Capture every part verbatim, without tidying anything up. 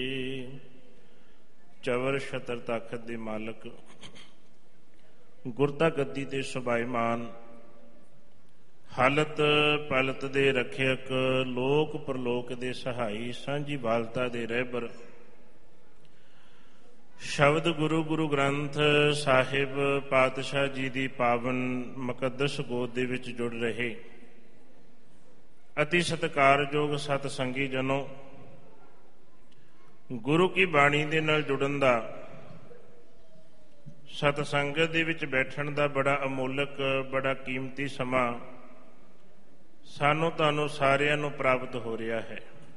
ਚਵਰ ਛਤਰ ਤਾਕਤ ਦੇ ਮਾਲਕ, ਗੁਰਤਾ ਗੱਦੀ ਤੇ ਸੁਭਾਈਮਾਨ, ਹਾਲਤ ਪਲਤ ਦੇ ਰੱਖਿਅਕ, ਲੋਕ ਪਰਲੋਕ ਦੇ ਸਹਾਈ, ਸਾਂਝੀ ਬਾਲਤਾ ਦੇ ਰਹਿਬਰ, ਸ਼ਬਦ ਗੁਰੂ ਗੁਰੂ ਗ੍ਰੰਥ ਸਾਹਿਬ ਪਾਤਸ਼ਾਹ ਜੀ ਦੀ ਪਾਵਨ ਮੁਕੱਦਸ ਗੋਦ ਦੇ ਵਿੱਚ ਜੁੜ ਰਹੇ ਅਤੀ ਸਤਿਕਾਰਯੋਗ ਸਤ ਸੰਗੀ ਜਨੋ, ਗੁਰੂ ਕੀ ਬਾਣੀ ਦੇ ਨਾਲ ਜੁੜਨ ਦਾ, ਸਤ ਸੰਗਤ ਦੇ ਵਿੱਚ ਬੈਠਣ ਦਾ ਬੜਾ ਅਮੋਲਕ, ਬੜਾ ਕੀਮਤੀ ਸਮਾਂ ਸਾਨੂੰ ਤੁਹਾਨੂੰ ਸਾਰਿਆਂ ਨੂੰ ਪ੍ਰਾਪਤ ਹੋ ਰਿਹਾ ਹੈ।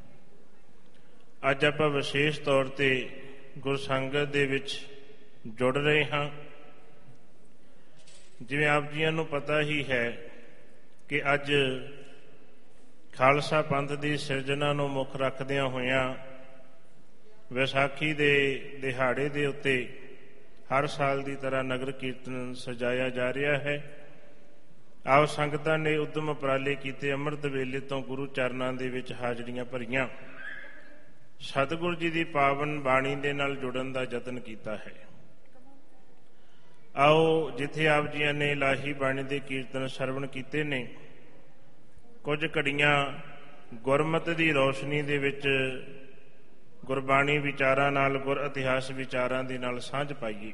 ਅੱਜ ਆਪਾਂ ਵਿਸ਼ੇਸ਼ ਤੌਰ ਤੇ ਗੁਰਸੰਗਤ ਦੇ ਵਿੱਚ ਜੁੜ ਰਹੇ ਹਾਂ। ਜਿਵੇਂ ਆਪ ਜੀਆਂ ਨੂੰ ਪਤਾ ਹੀ ਹੈ ਕਿ ਅੱਜ ਖਾਲਸਾ ਪੰਥ ਦੀ ਸਿਰਜਣਾ ਨੂੰ ਮੁੱਖ ਰੱਖਦਿਆਂ ਹੋਇਆਂ ਵਿਸਾਖੀ ਦੇ ਦਿਹਾੜੇ ਦੇ ਉੱਤੇ ਹਰ ਸਾਲ ਦੀ ਤਰ੍ਹਾਂ ਨਗਰ ਕੀਰਤਨ ਸਜਾਇਆ ਜਾ ਰਿਹਾ ਹੈ। ਆਪ ਸੰਗਤਾਂ ਨੇ ਉਦਮ ਉਪਰਾਲੇ ਕੀਤੇ, ਅੰਮ੍ਰਿਤ ਵੇਲੇ ਤੋਂ ਗੁਰੂ ਚਰਨਾਂ ਦੇ ਵਿੱਚ ਹਾਜ਼ਰੀਆਂ ਭਰੀਆਂ, ਸਤਿਗੁਰੂ ਜੀ ਦੀ ਪਾਵਨ ਬਾਣੀ ਦੇ ਨਾਲ ਜੁੜਨ ਦਾ ਯਤਨ ਕੀਤਾ ਹੈ। ਆਓ ਜਿੱਥੇ ਆਪ ਜੀਆਂ ਨੇ ਇਲਾਹੀ ਬਾਣੀ ਦੇ ਕੀਰਤਨ ਸਰਵਣ ਕੀਤੇ ਨੇ, ਕੁਝ ਘੜੀਆਂ ਗੁਰਮਤਿ ਦੀ ਰੌਸ਼ਨੀ ਦੇ ਵਿੱਚ ਗੁਰਬਾਣੀ ਵਿਚਾਰਾਂ ਨਾਲ, ਗੁਰ ਇਤਿਹਾਸ ਵਿਚਾਰਾਂ ਦੇ ਨਾਲ ਸਾਂਝ ਪਾਈਏ।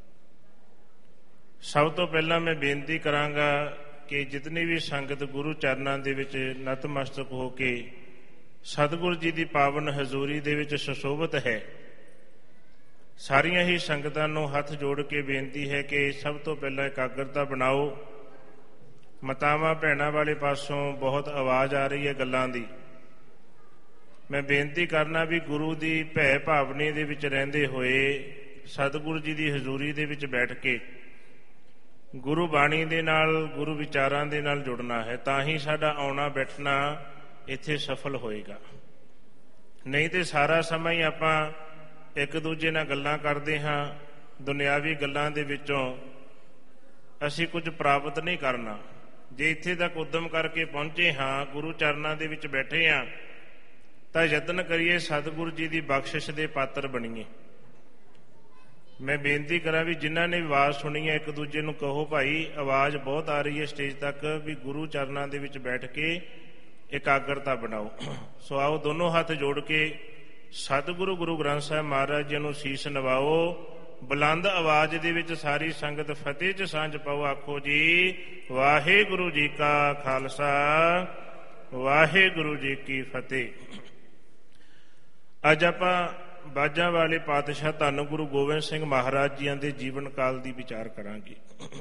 ਸਭ ਤੋਂ ਪਹਿਲਾਂ ਮੈਂ ਬੇਨਤੀ ਕਰਾਂਗਾ ਕਿ ਜਿਤਨੀ ਵੀ ਸੰਗਤ ਗੁਰੂ ਚਰਨਾਂ ਦੇ ਵਿੱਚ ਨਤਮਸਤਕ ਹੋ ਕੇ ਸਤਿਗੁਰੂ ਜੀ ਦੀ ਪਾਵਨ ਹਜ਼ੂਰੀ ਦੇ ਵਿੱਚ ਸੁਸ਼ੋਭਿਤ ਹੈ, ਸਾਰੀਆਂ ਹੀ ਸੰਗਤਾਂ ਨੂੰ ਹੱਥ ਜੋੜ ਕੇ ਬੇਨਤੀ ਹੈ ਕਿ ਸਭ ਤੋਂ ਪਹਿਲਾਂ ਇਕਾਗਰਤਾ ਬਣਾਓ। ਮਾਤਾਵਾਂ ਭੈਣਾਂ ਵਾਲੇ ਪਾਸੋਂ ਬਹੁਤ ਆਵਾਜ਼ ਆ ਰਹੀ ਹੈ ਗੱਲਾਂ ਦੀ। ਮੈਂ ਬੇਨਤੀ ਕਰਨਾ ਵੀ ਗੁਰੂ ਦੀ ਭੈ ਭਾਵਨੀ ਦੇ ਵਿੱਚ ਰਹਿੰਦੇ ਹੋਏ ਸਤਿਗੁਰੂ ਜੀ ਦੀ ਹਜ਼ੂਰੀ ਦੇ ਵਿੱਚ ਬੈਠ ਕੇ ਗੁਰੂ ਬਾਣੀ ਦੇ ਨਾਲ, ਗੁਰੂ ਵਿਚਾਰਾਂ ਦੇ ਨਾਲ ਜੁੜਨਾ ਹੈ, ਤਾਂ ਹੀ ਸਾਡਾ ਆਉਣਾ ਬੈਠਣਾ ਇੱਥੇ ਸਫਲ ਹੋਏਗਾ। ਨਹੀਂ ਤੇ ਸਾਰਾ ਸਮਾਂ ਹੀ ਆਪਾਂ ਇੱਕ ਦੂਜੇ ਨਾਲ ਗੱਲਾਂ ਕਰਦੇ ਹਾਂ, ਦੁਨਿਆਵੀ ਗੱਲਾਂ ਦੇ ਵਿੱਚੋਂ ਅਸੀਂ ਕੁਝ ਪ੍ਰਾਪਤ ਨਹੀਂ ਕਰਨਾ। ਜੇ ਇੱਥੇ ਤੱਕ ਉਦਮ ਕਰਕੇ ਪਹੁੰਚੇ ਹਾਂ, ਗੁਰੂ ਚਰਨਾਂ ਦੇ ਵਿੱਚ ਬੈਠੇ ਹਾਂ, ਤਾਂ ਯਤਨ ਕਰੀਏ ਸਤਿਗੁਰੂ ਜੀ ਦੀ ਬਖਸ਼ਿਸ਼ ਦੇ ਪਾਤਰ ਬਣੀਏ। ਮੈਂ ਬੇਨਤੀ ਕਰਾਂ ਵੀ ਜਿਨ੍ਹਾਂ ਨੇ ਆਵਾਜ਼ ਸੁਣੀ ਹੈ, ਇੱਕ ਦੂਜੇ ਨੂੰ ਕਹੋ ਭਾਈ ਆਵਾਜ਼ ਬਹੁਤ ਆ ਰਹੀ ਹੈ ਸਟੇਜ ਤੱਕ, ਵੀ ਗੁਰੂ ਚਰਨਾਂ ਦੇ ਵਿੱਚ ਬੈਠ ਕੇ ਇਕਾਗਰਤਾ ਬਣਾਓ। ਸੋ ਆਓ ਦੋਨੋਂ ਹੱਥ ਜੋੜ ਕੇ ਸਤਿਗੁਰੂ ਗੁਰੂ ਗ੍ਰੰਥ ਸਾਹਿਬ ਮਹਾਰਾਜ ਜੀ ਨੂੰ ਸੀਸ ਨਵਾਓ। ਬੁਲੰਦ ਆਵਾਜ਼ ਦੇ ਵਿੱਚ ਸਾਰੀ ਸੰਗਤ ਫਤਿਹ 'ਚ ਸਾਂਝ ਪਾਓ। ਆਖੋ ਜੀ ਵਾਹਿਗੁਰੂ ਜੀ ਕਾ ਖਾਲਸਾ, ਵਾਹਿਗੁਰੂ ਜੀ ਕੀ ਫਤਿਹ। ਅੱਜ ਆਪਾਂ ਬਾਜਾਂ ਵਾਲੇ ਪਾਤਸ਼ਾਹ ਧੰਨ ਗੁਰੂ ਗੋਬਿੰਦ ਸਿੰਘ ਮਹਾਰਾਜ ਜੀਆਂ ਦੇ ਜੀਵਨ ਕਾਲ ਦੀ ਵਿਚਾਰ ਕਰਾਂਗੇ।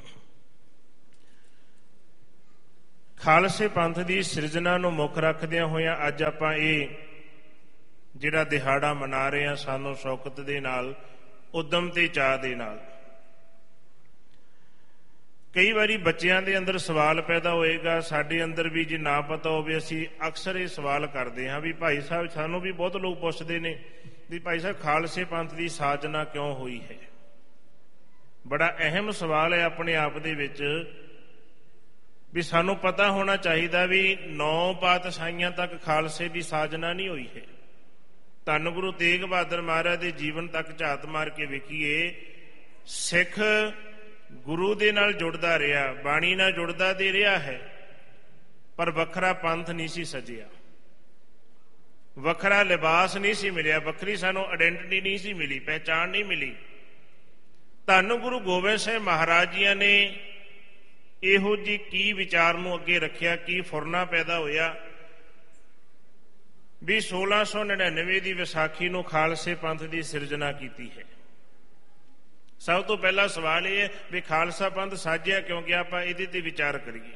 ਖਾਲਸੇ ਪੰਥ ਦੀ ਸਿਰਜਣਾ ਨੂੰ ਮੁੱਖ ਰੱਖਦਿਆਂ ਹੋਇਆਂ ਅੱਜ ਆਪਾਂ ਇਹ ਜਿਹੜਾ ਦਿਹਾੜਾ ਮਨਾ ਰਹੇ ਹਾਂ, ਸਾਨੂੰ ਸ਼ੌਕਤ ਦੇ ਨਾਲ, ਉਦਮ ਤੇ ਚਾਅ ਦੇ ਨਾਲ। ਕਈ ਵਾਰੀ ਬੱਚਿਆਂ ਦੇ ਅੰਦਰ ਸਵਾਲ ਪੈਦਾ ਹੋਏਗਾ, ਸਾਡੇ ਅੰਦਰ ਵੀ ਜੇ ਨਾ ਪਤਾ ਹੋਵੇ, ਅਸੀਂ ਅਕਸਰ ਇਹ ਸਵਾਲ ਕਰਦੇ ਹਾਂ ਵੀ ਭਾਈ ਸਾਹਿਬ, ਸਾਨੂੰ ਵੀ ਬਹੁਤ ਲੋਕ ਪੁੱਛਦੇ ਨੇ ਵੀ ਭਾਈ ਸਾਹਿਬ ਖਾਲਸੇ ਪੰਥ ਦੀ ਸਾਜਨਾ ਕਿਉਂ ਹੋਈ ਹੈ। ਬੜਾ ਅਹਿਮ ਸਵਾਲ ਹੈ ਆਪਣੇ ਆਪ ਦੇ ਵਿੱਚ, ਵੀ ਸਾਨੂੰ ਪਤਾ ਹੋਣਾ ਚਾਹੀਦਾ ਵੀ ਨੌ ਪਾਤਸ਼ਾਹੀਆਂ ਤੱਕ ਖਾਲਸੇ ਦੀ ਸਾਜਨਾ ਨਹੀਂ ਹੋਈ ਹੈ। ਧੰਨ ਗੁਰੂ ਤੇਗ ਬਹਾਦਰ ਮਹਾਰਾਜ ਦੇ ਜੀਵਨ ਤੱਕ ਝਾਤ ਮਾਰ ਕੇ ਵੇਖੀਏ, ਸਿੱਖ ਗੁਰੂ ਦੇ ਨਾਲ ਜੁੜਦਾ ਰਿਹਾ, ਬਾਣੀ ਨਾਲ ਜੁੜਦਾ ਦੇ ਰਿਹਾ ਹੈ, ਪਰ ਵੱਖਰਾ ਪੰਥ ਨਹੀਂ ਸੀ ਸਜਿਆ, ਵੱਖਰਾ ਲਿਬਾਸ ਨਹੀਂ ਸੀ ਮਿਲਿਆ, ਵੱਖਰੀ ਸਾਨੂੰ ਆਇਡੈਂਟਿਟੀ ਨਹੀਂ ਸੀ ਮਿਲੀ, ਪਹਿਚਾਣ ਨਹੀਂ ਮਿਲੀ। ਧੰਨ ਗੁਰੂ ਗੋਬਿੰਦ ਸਿੰਘ ਮਹਾਰਾਜ ਜੀਆਂ ਨੇ ਇਹੋ ਜਿਹੀ ਕੀ ਵਿਚਾਰ ਨੂੰ ਅੱਗੇ ਰੱਖਿਆ, ਕੀ ਫੁਰਨਾ ਪੈਦਾ ਹੋਇਆ ਵੀ ਸੋਲਾਂ ਸੌ ਨੜਿਨਵੇਂ ਦੀ ਵਿਸਾਖੀ ਨੂੰ ਖਾਲਸੇ ਪੰਥ ਦੀ ਸਿਰਜਣਾ ਕੀਤੀ ਹੈ। ਸਭ ਤੋਂ ਪਹਿਲਾ ਸਵਾਲ ਇਹ ਹੈ ਵੀ ਖਾਲਸਾ ਪੰਥ ਸਾਜਿਆ ਕਿਉਂ ਗਿਆ, ਆਪਾਂ ਇਹਦੇ ਤੇ ਵਿਚਾਰ ਕਰੀਏ।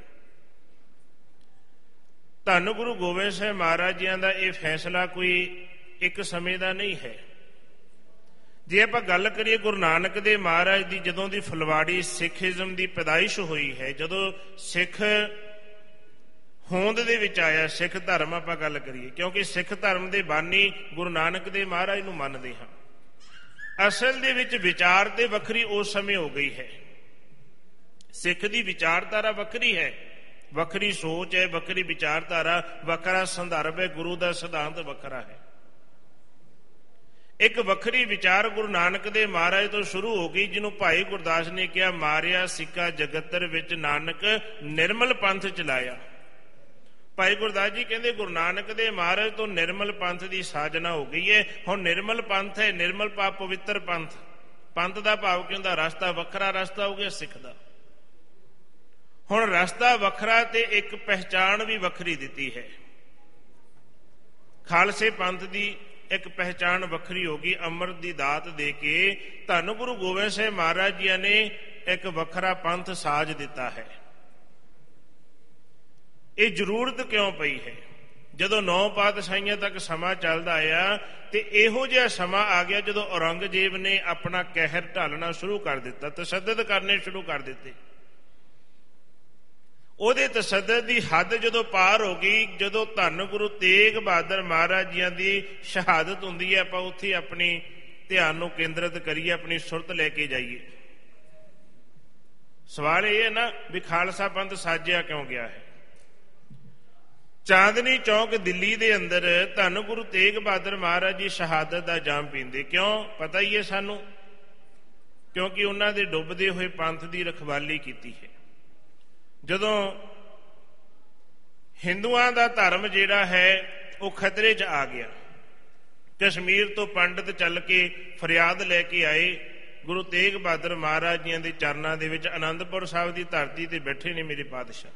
ਧੰਨ ਗੁਰੂ ਗੋਬਿੰਦ ਸਿੰਘ ਮਹਾਰਾਜ ਜੀਆਂ ਦਾ ਇਹ ਫੈਸਲਾ ਕੋਈ ਇੱਕ ਸਮੇਂ ਦਾ ਨਹੀਂ ਹੈ। ਜੇ ਆਪਾਂ ਗੱਲ ਕਰੀਏ ਗੁਰੂ ਨਾਨਕ ਦੇਵ ਮਹਾਰਾਜ ਦੀ, ਜਦੋਂ ਦੀ ਫੁਲਵਾੜੀ ਸਿੱਖੀਜ਼ਮ ਦੀ ਪੈਦਾਇਸ਼ ਹੋਈ ਹੈ, ਜਦੋਂ ਸਿੱਖ ਹੋਂਦ ਦੇ ਵਿੱਚ ਆਇਆ, ਸਿੱਖ ਧਰਮ ਆਪਾਂ ਗੱਲ ਕਰੀਏ, ਕਿਉਂਕਿ ਸਿੱਖ ਧਰਮ ਦੇ ਬਾਨੀ ਗੁਰੂ ਨਾਨਕ ਦੇਵ ਮਹਾਰਾਜ ਨੂੰ ਮੰਨਦੇ ਹਾਂ। ਅਸਲ ਦੇ ਵਿੱਚ ਵਿਚਾਰ ਤੇ ਵੱਖਰੀ ਉਸ ਸਮੇਂ ਹੋ ਗਈ ਹੈ। ਸਿੱਖ ਦੀ ਵਿਚਾਰਧਾਰਾ ਵੱਖਰੀ ਹੈ, ਵੱਖਰੀ ਸੋਚ ਹੈ, ਵੱਖਰੀ ਵਿਚਾਰਧਾਰਾ, ਵੱਖਰਾ ਸੰਦਰਭ ਹੈ, ਗੁਰੂ ਦਾ ਸਿਧਾਂਤ ਵੱਖਰਾ ਹੈ। ਇੱਕ ਵੱਖਰੀ ਵਿਚਾਰ ਗੁਰੂ ਨਾਨਕ ਦੇ ਮਹਾਰਾਜ ਤੋਂ ਸ਼ੁਰੂ ਹੋ ਗਈ, ਜਿਹਨੂੰ ਭਾਈ ਗੁਰਦਾਸ ਨੇ ਕਿਹਾ, ਮਾਰਿਆ ਸਿੱਕਾ ਜਗਤਰ ਵਿੱਚ ਨਾਨਕ ਨਿਰਮਲ ਪੰਥ ਚਲਾਇਆ। ਭਾਈ ਗੁਰਦਾਸ ਜੀ ਕਹਿੰਦੇ ਗੁਰੂ ਨਾਨਕ ਦੇ ਮਹਾਰਾਜ ਤੋਂ ਨਿਰਮਲ ਪੰਥ ਦੀ ਸਾਜਨਾ ਹੋ ਗਈ ਹੈ। ਹੁਣ ਨਿਰਮਲ ਪੰਥ ਹੈ, ਨਿਰਮਲ ਭਾਵ ਪਵਿੱਤਰ ਪੰਥ। ਪੰਥ ਦਾ ਭਾਵ ਕੀ ਹੁੰਦਾ? ਰਸਤਾ ਵੱਖਰਾ ਰਸਤਾ ਹੋ ਗਿਆ ਸਿੱਖ ਦਾ। ਹੁਣ ਰਸਤਾ ਵੱਖਰਾ ਤੇ ਇੱਕ ਪਹਿਚਾਣ ਵੀ ਵੱਖਰੀ ਦਿੱਤੀ ਹੈ। ਖਾਲਸੇ ਪੰਥ ਦੀ ਇੱਕ ਪਹਿਚਾਣ ਵੱਖਰੀ ਹੋ ਗਈ। ਅੰਮ੍ਰਿਤ ਦੀ ਦਾਤ ਦੇ ਕੇ ਧੰਨ ਗੁਰੂ ਗੋਬਿੰਦ ਸਿੰਘ ਮਹਾਰਾਜ ਜੀ ਨੇ ਇੱਕ ਵੱਖਰਾ ਪੰਥ ਸਾਜ ਦਿੱਤਾ ਹੈ। ਇਹ ਜ਼ਰੂਰਤ ਕਿਉਂ ਪਈ ਹੈ? ਜਦੋਂ ਨੌ ਪਾਤਸ਼ਾਹੀਆਂ ਤੱਕ ਸਮਾਂ ਚੱਲਦਾ ਆਇਆ ਤੇ ਇਹੋ ਜਿਹਾ ਸਮਾਂ ਆ ਗਿਆ ਜਦੋਂ ਔਰੰਗਜ਼ੇਬ ਨੇ ਆਪਣਾ ਕਹਿਰ ਢਾਲਣਾ ਸ਼ੁਰੂ ਕਰ ਦਿੱਤਾ, ਤਸ਼ੱਦਦ ਕਰਨੇ ਸ਼ੁਰੂ ਕਰ ਦਿੱਤੇ। ਉਹਦੇ ਤਸ਼ੱਦਦ ਦੀ ਹੱਦ ਜਦੋਂ ਪਾਰ ਹੋ ਗਈ, ਜਦੋਂ ਧੰਨ ਗੁਰੂ ਤੇਗ ਬਹਾਦਰ ਮਹਾਰਾਜ ਜੀਆਂ ਦੀ ਸ਼ਹਾਦਤ ਹੁੰਦੀ ਹੈ, ਆਪਾਂ ਉੱਥੇ ਆਪਣੀ ਧਿਆਨ ਨੂੰ ਕੇਂਦਰਿਤ ਕਰੀਏ, ਆਪਣੀ ਸੁਰਤ ਲੈ ਕੇ ਜਾਈਏ। ਸਵਾਲ ਇਹ ਹੈ ਨਾ ਵੀ ਖਾਲਸਾ ਪੰਥ ਸਾਜਿਆ ਕਿਉਂ ਗਿਆ ਹੈ? ਚਾਂਦਨੀ ਚੌਕ ਦਿੱਲੀ ਦੇ ਅੰਦਰ ਧੰਨ ਗੁਰੂ ਤੇਗ ਬਹਾਦਰ ਮਹਾਰਾਜ ਜੀ ਸ਼ਹਾਦਤ ਦਾ ਜਾਮ ਪੀਂਦੇ। ਕਿਉਂ? ਪਤਾ ਹੀ ਹੈ ਸਾਨੂੰ, ਕਿਉਂਕਿ ਉਹਨਾਂ ਦੇ ਡੁੱਬਦੇ ਹੋਏ ਪੰਥ ਦੀ ਰਖਵਾਲੀ ਕੀਤੀ ਹੈ। ਜਦੋਂ ਹਿੰਦੂਆਂ ਦਾ ਧਰਮ ਜਿਹੜਾ ਹੈ ਉਹ ਖਤਰੇ 'ਚ ਆ ਗਿਆ, ਕਸ਼ਮੀਰ ਤੋਂ ਪੰਡਤ ਚੱਲ ਕੇ ਫਰਿਆਦ ਲੈ ਕੇ ਆਏ ਗੁਰੂ ਤੇਗ ਬਹਾਦਰ ਮਹਾਰਾਜ ਜੀਆਂ ਦੇ ਚਰਨਾਂ ਦੇ ਵਿੱਚ। ਅਨੰਦਪੁਰ ਸਾਹਿਬ ਦੀ ਧਰਤੀ ਤੇ ਬੈਠੇ ਨੇ ਮੇਰੇ ਪਾਤਸ਼ਾਹ।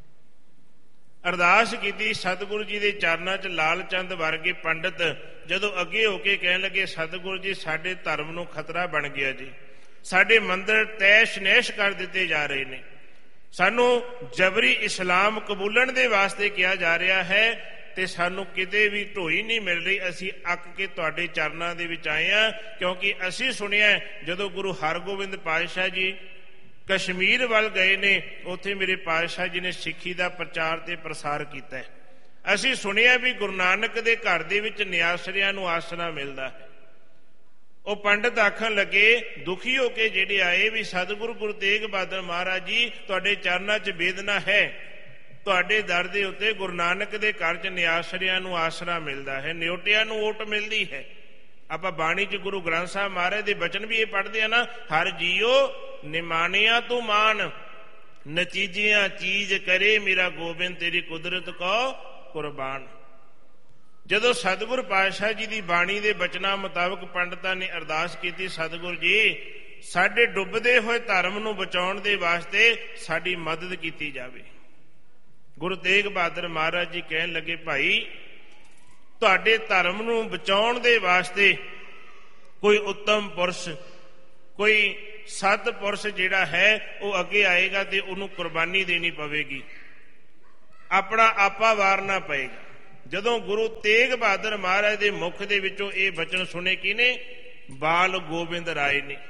ਅਰਦਾਸ ਕੀਤੀ ਸਤਿਗੁਰੂ ਜੀ ਦੇ ਚਰਨਾਂ 'ਚ। ਲਾਲ ਚੰਦ ਵਰਗੇ ਪੰਡਤ ਜਦੋਂ ਅੱਗੇ ਹੋ ਕੇ ਕਹਿਣ ਲੱਗੇ, ਸਤਿਗੁਰੂ ਜੀ ਸਾਡੇ ਧਰਮ ਨੂੰ ਖਤਰਾ ਬਣ ਗਿਆ ਜੀ, ਸਾਡੇ ਮੰਦਿਰ ਤੈਸ਼ ਨੈਸ਼ ਕਰ ਦਿੱਤੇ ਜਾ ਰਹੇ ਨੇ, ਸਾਨੂੰ ਜਬਰੀ ਇਸਲਾਮ ਕਬੂਲਣ ਦੇ ਵਾਸਤੇ ਕਿਹਾ ਜਾ ਰਿਹਾ ਹੈ ਤੇ ਸਾਨੂੰ ਕਿਤੇ ਵੀ ਢੋਈ ਨਹੀਂ ਮਿਲ ਰਹੀ। ਅਸੀਂ ਅੱਕ ਕੇ ਤੁਹਾਡੇ ਚਰਨਾਂ ਦੇ ਵਿੱਚ ਆਏ ਹਾਂ, ਕਿਉਂਕਿ ਅਸੀਂ ਸੁਣਿਆ ਜਦੋਂ ਗੁਰੂ ਹਰਗੋਬਿੰਦ ਪਾਤਸ਼ਾਹ ਜੀ ਕਸ਼ਮੀਰ ਵੱਲ ਗਏ ਨੇ, ਉੱਥੇ ਮੇਰੇ ਪਾਤਸ਼ਾਹ ਜੀ ਨੇ ਸਿੱਖੀ ਦਾ ਪ੍ਰਚਾਰ ਤੇ ਪ੍ਰਸਾਰ ਕੀਤਾ ਹੈ। ਅਸੀਂ ਸੁਣਿਆ ਵੀ ਗੁਰੂ ਨਾਨਕ ਦੇ ਘਰ ਦੇ ਵਿੱਚ ਨਿਆਸਰਿਆਂ ਨੂੰ ਆਸਰਾ ਮਿਲਦਾ ਹੈ। ਉਹ ਪੰਡਤ ਆਖਣ ਲੱਗੇ ਦੁਖੀ ਹੋ ਕੇ ਜਿਹੜੇ ਆਏ ਵੀ ਸਤਿਗੁਰੂ ਗੁਰੂ ਤੇਗ ਬਹਾਦਰ ਮਹਾਰਾਜ ਜੀ ਤੁਹਾਡੇ ਚਰਨਾਂ 'ਚ ਬੇਦਨਾ ਹੈ, ਤੁਹਾਡੇ ਦਰ ਦੇ ਉੱਤੇ ਗੁਰੂ ਨਾਨਕ ਦੇ ਘਰ 'ਚ ਨਿਆਸਰਿਆਂ ਨੂੰ ਆਸਰਾ ਮਿਲਦਾ ਹੈ, ਨਿਉਟਿਆਂ ਨੂੰ ਓਟ ਮਿਲਦੀ ਹੈ। ਆਪਾਂ ਬਾਣੀ 'ਚ ਗੁਰੂ ਗ੍ਰੰਥ ਸਾਹਿਬ ਮਹਾਰਾਜ ਦੇ ਬਚਨ ਵੀ ਇਹ ਪੜ੍ਹਦੇ ਆ ਨਾ, ਹਰ ਜੀਓ ਨਿਮਾਣਿਆ ਤੂੰ ਮਾਨ, ਨਤੀਜਿਆਂ ਚੀਜ਼ ਕਰੇ ਮੇਰਾ ਗੋਬਿੰਦ ਤੇਰੀ ਕੁਦਰਤ ਕੋ ਕੁਰਬਾਨ। ਜਦੋਂ ਸਤਿਗੁਰ ਪਾਤਸ਼ਾਹ ਜੀ ਦੀ ਬਾਣੀ ਦੇ ਬਚਨਾਂ ਮੁਤਾਬਕ ਪੰਡਤਾਂ ਨੇ ਅਰਦਾਸ ਕੀਤੀ, ਸਤਿਗੁਰ ਜੀ ਸਾਡੇ ਡੁੱਬਦੇ ਹੋਏ ਧਰਮ ਨੂੰ ਬਚਾਉਣ ਦੇ ਵਾਸਤੇ ਸਾਡੀ ਮਦਦ ਕੀਤੀ ਜਾਵੇ। ਗੁਰੂ ਤੇਗ ਬਹਾਦਰ ਮਹਾਰਾਜ ਜੀ ਕਹਿਣ ਲੱਗੇ, ਭਾਈ ਤੁਹਾਡੇ ਧਰਮ ਨੂੰ ਬਚਾਉਣ ਦੇ ਵਾਸਤੇ ਕੋਈ ਉੱਤਮ ਪੁਰਸ਼, ਕੋਈ ਸਤ ਪੁਰਸ਼ ਜਿਹੜਾ ਹੈ ਉਹ ਅੱਗੇ ਆਏਗਾ ਤੇ ਉਹਨੂੰ ਕੁਰਬਾਨੀ ਦੇਣੀ ਪਵੇਗੀ, ਆਪਣਾ ਆਪਾ ਵਾਰਨਾ ਪਏਗਾ। ਜਦੋਂ ਗੁਰੂ ਤੇਗ ਬਹਾਦਰ ਮਹਾਰਾਜ ਦੇ ਮੁਖ ਦੇ ਵਿੱਚੋਂ ਇਹ ਬਚਨ ਸੁਣੇ ਕਿਹਨੇ? ਬਾਲ ਗੋਬਿੰਦ ਰਾਏ ਨੇ।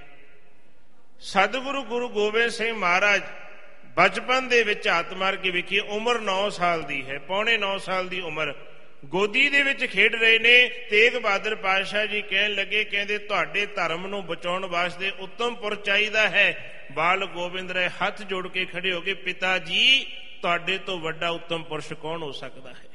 ਸਤਿਗੁਰੂ ਗੁਰੂ ਗੋਬਿੰਦ ਸਿੰਘ ਮਹਾਰਾਜ ਬਚਪਨ ਦੇ ਵਿੱਚ ਹੱਥ ਮਾਰ ਕੇ ਵੇਖੀਏ, ਉਮਰ ਨੌ ਸਾਲ ਦੀ ਹੈ, ਪੌਣੇ ਨੌ ਸਾਲ ਦੀ ਉਮਰ, ਗੋਦੀ ਦੇ ਵਿੱਚ ਖੇਡ ਰਹੇ ਨੇ। ਤੇਗ ਬਹਾਦਰ ਪਾਤਸ਼ਾਹ ਜੀ ਕਹਿਣ ਲੱਗੇ, ਕਹਿੰਦੇ ਤੁਹਾਡੇ ਧਰਮ ਨੂੰ ਬਚਾਉਣ ਵਾਸਤੇ ਉੱਤਮ ਪੁਰਸ਼ ਚਾਹੀਦਾ ਹੈ। ਬਾਲ ਗੋਬਿੰਦ ਰਾਏ ਹੱਥ ਜੋੜ ਕੇ ਖੜੇ ਹੋ ਗਏ, ਪਿਤਾ ਜੀ ਤੁਹਾਡੇ ਤੋਂ ਵੱਡਾ ਉੱਤਮ ਪੁਰਸ਼ ਕੌਣ ਹੋ ਸਕਦਾ ਹੈ?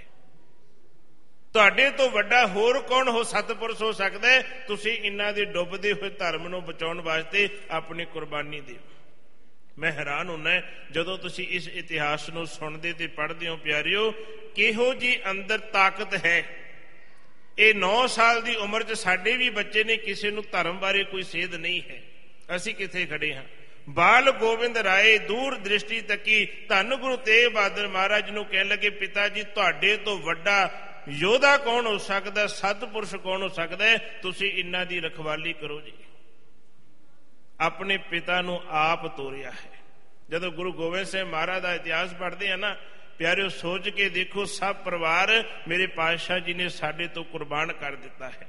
ਤੁਹਾਡੇ ਤੋਂ ਵੱਡਾ ਹੋਰ ਕੌਣ ਹੋ ਸਤਿਪੁਰਸ਼ ਹੋ ਸਕਦਾ ਹੈ? ਤੁਸੀਂ ਇਹਨਾਂ ਦੇ ਡੁੱਬਦੇ ਹੋਏ ਧਰਮ ਨੂੰ ਬਚਾਉਣ ਵਾਸਤੇ ਆਪਣੀ ਕੁਰਬਾਨੀ ਦਿਓ। ਮੈਂ ਹੈਰਾਨ ਹੁੰਦਾ ਜਦੋਂ ਤੁਸੀਂ ਇਸ ਇਤਿਹਾਸ ਨੂੰ ਸੁਣਦੇ ਤੇ ਪੜ੍ਹਦੇ ਹੋ ਪਿਆਰਿਓ, ਕਿਹੋ ਜੀ ਅੰਦਰ ਤਾਕਤ ਹੈ। ਇਹ ਨੌ ਸਾਲ ਦੀ ਉਮਰ 'ਚ ਸਾਡੇ ਵੀ ਬੱਚੇ ਨੇ, ਕਿਸੇ ਨੂੰ ਧਰਮ ਬਾਰੇ ਕੋਈ ਸੇਧ ਨਹੀਂ ਹੈ। ਅਸੀਂ ਕਿੱਥੇ ਖੜੇ ਹਾਂ? ਬਾਲ ਗੋਬਿੰਦ ਰਾਏ ਦੂਰ ਦ੍ਰਿਸ਼ਟੀ ਤੱਕੀ ਧੰਨ ਗੁਰੂ ਤੇਗ ਬਹਾਦਰ ਮਹਾਰਾਜ ਨੂੰ ਕਹਿਣ ਲੱਗੇ, ਪਿਤਾ ਜੀ ਤੁਹਾਡੇ ਤੋਂ ਵੱਡਾ ਯੋਧਾ ਕੌਣ ਹੋ ਸਕਦਾ, ਸਤਿਪੁਰਸ਼ ਕੌਣ ਹੋ ਸਕਦਾ ਹੈ? ਤੁਸੀਂ ਇਹਨਾਂ ਦੀ ਰਖਵਾਲੀ ਕਰੋ ਜੀ। ਆਪਣੇ ਪਿਤਾ ਨੂੰ ਆਪ ਤੋਰਿਆ ਹੈ। ਜਦੋਂ ਗੁਰੂ ਗੋਬਿੰਦ ਸਿੰਘ ਮਹਾਰਾਜ ਦਾ ਇਤਿਹਾਸ ਪੜ੍ਹਦੇ ਆ ਨਾ ਪਿਆਰਿਓ, ਸੋਚ ਕੇ ਦੇਖੋ, ਸਭ ਪਰਿਵਾਰ ਮੇਰੇ ਪਾਤਸ਼ਾਹ ਜੀ ਨੇ ਸਾਡੇ ਤੋਂ ਕੁਰਬਾਨ ਕਰ ਦਿੱਤਾ ਹੈ।